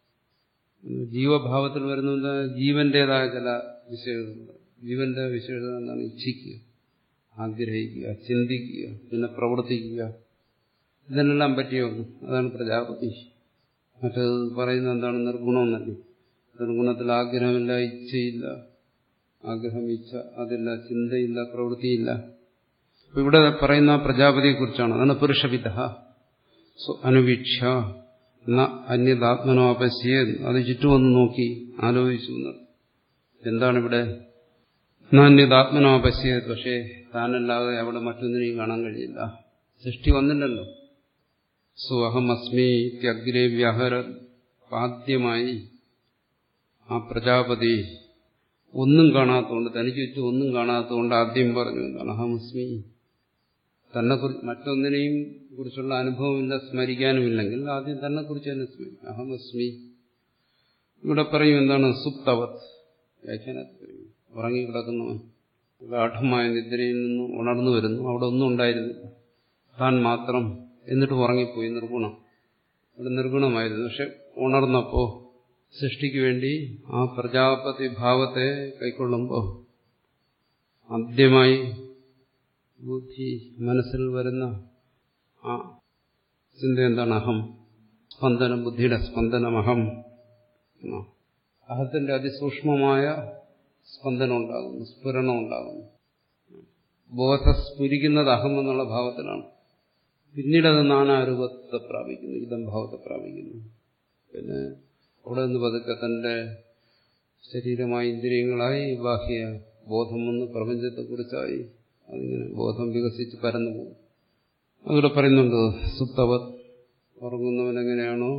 ജീവഭാവത്തിൽ വരുന്ന ജീവന്റേതായ ചില വിശേഷതകൾ. ജീവന്റെ വിശേഷത എന്താണ്? ഇച്ഛിക്കുക, ആഗ്രഹിക്കുക, ചിന്തിക്കുക, പിന്നെ പ്രവർത്തിക്കുക, ഇതിനെല്ലാം പറ്റിയ ഒന്ന്. അതാണ് പ്രജാപതി. മറ്റേത് പറയുന്നത് എന്താണ്? നിർഗുണം എന്നല്ലേ. നിർഗുണത്തിൽ ആഗ്രഹമില്ല, ഇച്ഛയില്ല. ആഗ്രഹം, ഇച്ഛ അതില്ല, ചിന്തയില്ല, പ്രവൃത്തിയില്ല. അപ്പൊ ഇവിടെ പറയുന്ന പ്രജാപതിയെ കുറിച്ചാണ്. അതാണ് പുരുഷവിധ. അനുവീക്ഷ അന്യതാത്മനോ അപശ്യ, അത് ചുറ്റുമൊന്ന് നോക്കി ആലോചിച്ചു. എന്താണിവിടെ? അന്യതാത്മനോ അപശ്യ, പക്ഷേ താനല്ലാതെ അവിടെ മറ്റൊന്നിനെയും കാണാൻ കഴിയില്ല. സൃഷ്ടി വന്നില്ലല്ലോ. സ്വഹം അസ്മി ഇത്യഗ്രേ വ്യാഹര, ആദ്യമായി ആ പ്രജാപതി ഒന്നും കാണാത്തതുകൊണ്ട്, തനിക്ക് ചുറ്റും ഒന്നും കാണാത്തതുകൊണ്ട് ആദ്യം പറഞ്ഞു എന്താണ്? അഹമസ്മി. തന്നെ കുറിച്ച് മറ്റൊന്നിനെയും കുറിച്ചുള്ള അനുഭവമില്ല, സ്മരിക്കാനുമില്ലെങ്കിൽ ആദ്യം തന്നെ കുറിച്ച് തന്നെ സ്മരിക്കും. അഹമസ്മി. ഇവിടെ പറയും എന്താണ്? സുപ്തവത്. വ്യാഖ്യാനത്തിൽ പറയും ഉറങ്ങിക്കിടക്കുന്നവൻ ഗാഠമായ നിദ്രയിൽ നിന്ന് ഉണർന്നു വരുന്നു. അവിടെ ഒന്നും ഉണ്ടായിരുന്നില്ല, താൻ മാത്രം. എന്നിട്ട് ഉറങ്ങിപ്പോയി. നിർഗുണം. ഇവിടെ നിർഗുണമായിരുന്നു. പക്ഷെ ഉണർന്നപ്പോ സൃഷ്ടിക്ക് വേണ്ടി ആ പ്രജാപതി ഭാവത്തെ കൈക്കൊള്ളുമ്പോൾ ആദ്യമായി ബുദ്ധി മനസ്സിൽ വരുന്ന ആ ചിന്ത എന്താണ്? അഹം. സ്പന്ദനം, ബുദ്ധിയുടെ സ്പന്ദനം അഹം. അഹത്തിന്റെ അതിസൂക്ഷ്മമായ സ്പന്ദനം ഉണ്ടാകുന്നു, സ്ഫുരണം ഉണ്ടാകുന്നു. ബോധസ്ഫുരിക്കുന്നത് അഹം എന്നുള്ള ഭാവത്തിലാണ്. പിന്നീട് അത് നാനാരൂപത്തെ പ്രാപിക്കുന്നു, ഇതം ഭാവത്തെ പ്രാപിക്കുന്നു. പിന്നെ അവിടെ നിന്ന് പതുക്കെ തന്റെ ശരീരമായി, ഇന്ദ്രിയങ്ങളായി, ബാഹ്യ ബോധം വന്ന് പ്രപഞ്ചത്തെക്കുറിച്ചായി അതിങ്ങനെ ബോധം വികസിച്ച് പരന്നു പോകും. അതിവിടെ പറയുന്നുണ്ട് സുപ്തവത്. ഉറങ്ങുന്നവനെങ്ങനെയാണോ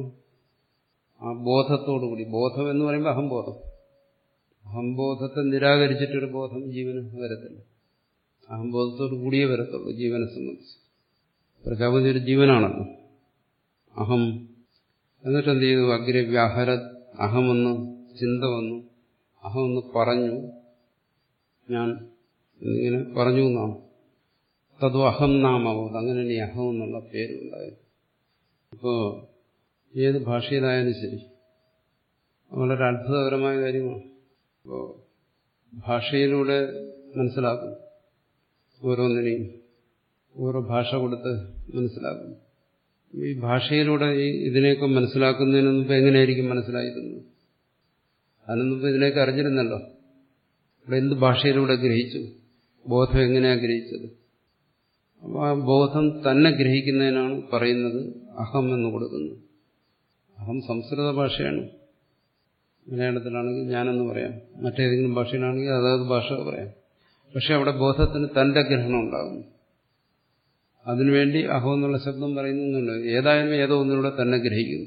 ആ ബോധത്തോടുകൂടി, ബോധം എന്ന് പറയുമ്പോൾ അഹംബോധം, അഹംബോധത്തെ നിരാകരിച്ചിട്ടൊരു ബോധം ജീവന് വരത്തില്ല. അഹംബോധത്തോടു കൂടിയേ വരത്തുള്ളൂ ജീവനെ സംബന്ധിച്ച്. പ്രജാപതി ഒരു ജീവനാണല്ലോ, അഹം. എന്നിട്ട് എന്ത് ചെയ്തു? അഗ്രെ വ്യാഹര, അഹമെന്ന് ചിന്ത വന്നു, അഹമെന്ന് പറഞ്ഞു, ഞാൻ എന്നിങ്ങനെ പറഞ്ഞു എന്നാണ്. തതു അഹം നാമവത്. അങ്ങനെയാണ് ഈ അഹം എന്നുള്ള പേരുണ്ടായത്. ഇപ്പോ ഏത് ഭാഷയിലായാലും ശരി വളരെ അത്ഭുതകരമായ കാര്യമാണ്. അപ്പോൾ ഭാഷയിലൂടെ മനസ്സിലാക്കും, ഓരോന്നിനെയും ഓരോ ഭാഷ കൊടുത്ത് മനസ്സിലാക്കും. ഈ ഭാഷയിലൂടെ ഈ ഇതിനെയൊക്കെ മനസ്സിലാക്കുന്നതിന് മുമ്പ് എങ്ങനെയായിരിക്കും മനസ്സിലായിരുന്നത്? അതിനു മുമ്പ് ഇതിനെയൊക്കെ അറിഞ്ഞിരുന്നല്ലോ. ഇവിടെ എന്ത് ഭാഷയിലൂടെ ഗ്രഹിച്ചു? ബോധം എങ്ങനെയാണ് ഗ്രഹിച്ചത്? അപ്പോൾ ആ ബോധം തന്നെ ഗ്രഹിക്കുന്നതിനാണ് പറയുന്നത് അഹം എന്ന് കൊടുക്കുന്നത്. അഹം സംസ്കൃത ഭാഷയാണ്. മലയാളത്തിലാണെങ്കിൽ ഞാനെന്ന് പറയാം, മറ്റേതെങ്കിലും ഭാഷയിലാണെങ്കിൽ അതാത് ഭാഷ പറയാം. പക്ഷെ അവിടെ ബോധത്തിന് തന്റെ ഗ്രഹണം ഉണ്ടാകുന്നു. അതിനുവേണ്ടി അഹം എന്നുള്ള ശബ്ദം പറയുന്നുണ്ട്. ഏതായാലും ഏതോ ഒന്നിലൂടെ തന്നെ ഗ്രഹിക്കുന്നു,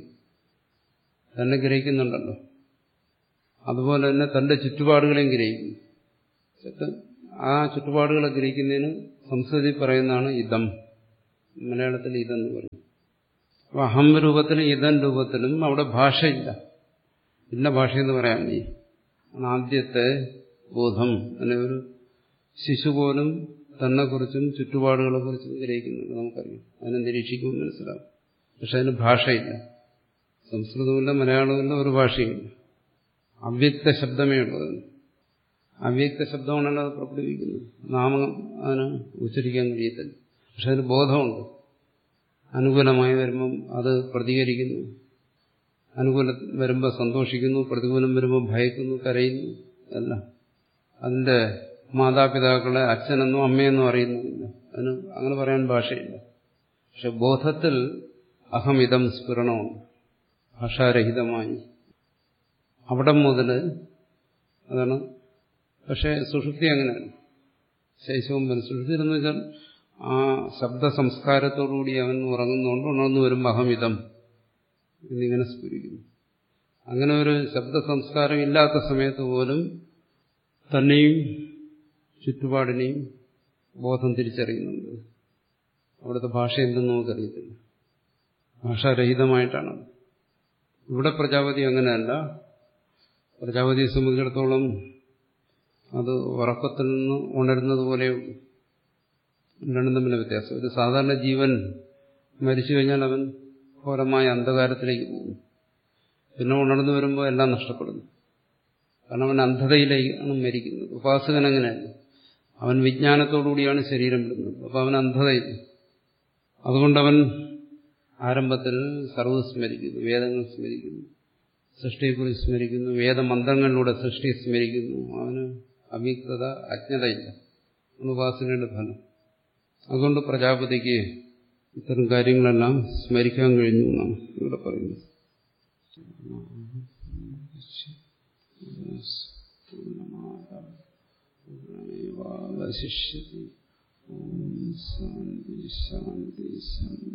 തന്നെ ഗ്രഹിക്കുന്നുണ്ടല്ലോ. അതുപോലെ തന്നെ തന്റെ ചുറ്റുപാടുകളെയും ഗ്രഹിക്കുന്നു. ആ ചുറ്റുപാടുകളെ ഗ്രഹിക്കുന്നതിന് സംസ്കൃതത്തിൽ പറയുന്നതാണ് ഇതം, മലയാളത്തിൽ ഇതെന്ന് പറയും. അപ്പൊ അഹം രൂപത്തിലും ഇതം രൂപത്തിലും അവിടെ ഭാഷയില്ല, ഇന്ന ഭാഷയെന്ന് പറയാൻ നീ ആദ്യത്തെ ബോധം. അങ്ങനെ ഒരു ശിശു പോലും തന്നെക്കുറിച്ചും ചുറ്റുപാടുകളെ കുറിച്ചും ഗ്രഹിക്കുന്നുണ്ട്, നമുക്കറിയാം. അതിനെ നിരീക്ഷിക്കുമ്പോൾ മനസ്സിലാവും. പക്ഷെ അതിന് ഭാഷയില്ല, സംസ്കൃതമില്ല, മലയാളമില്ല, ഒരു ഭാഷയുമില്ല. അവ്യക്ത ശബ്ദമേ ഉള്ളത്. അവ്യക്ത ശബ്ദമാണല്ലോ അത് പുറപ്പെടുവിക്കുന്നത്. നാമം അതിന് ഉച്ചരിക്കാൻ കഴിയത്തില്ല. പക്ഷെ അതിന് ബോധമുണ്ട്. അനുകൂലമായി വരുമ്പം അത് പ്രതികരിക്കുന്നു, അനുകൂലം വരുമ്പോൾ സന്തോഷിക്കുന്നു, പ്രതികൂലം വരുമ്പോൾ ഭയക്കുന്നു, കരയുന്നു. അല്ല, അതിന്റെ മാതാപിതാക്കളെ അച്ഛനെന്നോ അമ്മയെന്നോ അറിയുന്നില്ല. അതിന് അങ്ങനെ പറയാൻ ഭാഷയില്ല. പക്ഷെ ബോധത്തിൽ അഹമിതം സ്ഫുരണമുണ്ട്, ഭാഷാരഹിതമായി. അവിടെ മുതൽ അതാണ്. പക്ഷെ സുഷുപ്തി അങ്ങനെയാണ്. ശൈശവം വരും. സുഷുപ്തി എന്ന് വെച്ചാൽ ആ ശബ്ദ സംസ്കാരത്തോടുകൂടി അവൻ ഉറങ്ങുന്നതുകൊണ്ട് ഉണർന്നു വരുമ്പോൾ അഹമിതം എന്നിങ്ങനെ സ്ഫുരിക്കുന്നു. അങ്ങനെ ഒരു ശബ്ദ സംസ്കാരം ഇല്ലാത്ത സമയത്ത് പോലും തന്നെയും ചുറ്റുപാടിനെയും ബോധം തിരിച്ചറിയുന്നുണ്ട്. അവിടുത്തെ ഭാഷ എന്തെന്ന് നമുക്കറിയത്തില്ല, ഭാഷാരഹിതമായിട്ടാണ്. ഇവിടെ പ്രജാപതി അങ്ങനെയല്ല. പ്രജാപതിയെ സംബന്ധിച്ചിടത്തോളം അത് ഉറക്കത്തിൽ നിന്ന് ഉണരുന്നത് പോലെയുള്ളൂ. രണ്ടും തമ്മിലെ വ്യത്യാസം. ഒരു സാധാരണ ജീവൻ മരിച്ചു കഴിഞ്ഞാൽ അവൻ ഘോരമായ അന്ധകാരത്തിലേക്ക് പോകും. പിന്നെ ഉണർന്നു വരുമ്പോൾ എല്ലാം നഷ്ടപ്പെടുന്നു. കാരണം അവൻ അന്ധതയിലേക്കാണ് മരിക്കുന്നത്. ഉപാസകൻ അങ്ങനെയല്ല, അവൻ വിജ്ഞാനത്തോടുകൂടിയാണ് ശരീരം വിടുന്നത്. അപ്പോൾ അവൻ അന്ധതയിൽ. അതുകൊണ്ടവൻ ആരംഭത്തിൽ സർവ്വ സ്മരിക്കുന്നു, വേദങ്ങൾ സ്മരിക്കുന്നു, സൃഷ്ടിയെക്കുറിച്ച് സ്മരിക്കുന്നു, വേദമന്ത്രങ്ങളിലൂടെ സൃഷ്ടിയെ സ്മരിക്കുന്നു. അവന് അവ്യക്തത, അജ്ഞതയില്ല. ഉപാസനയുടെ ഫലം. അതുകൊണ്ട് പ്രജാപതിക്ക് ഇത്തരം കാര്യങ്ങളെല്ലാം സ്മരിക്കാൻ കഴിഞ്ഞു എന്നാണ് ഇവിടെ പറയുന്നത്. ശിഷ്യതി. ഓം ശാന്തി ശാന്തി ശാന്തി.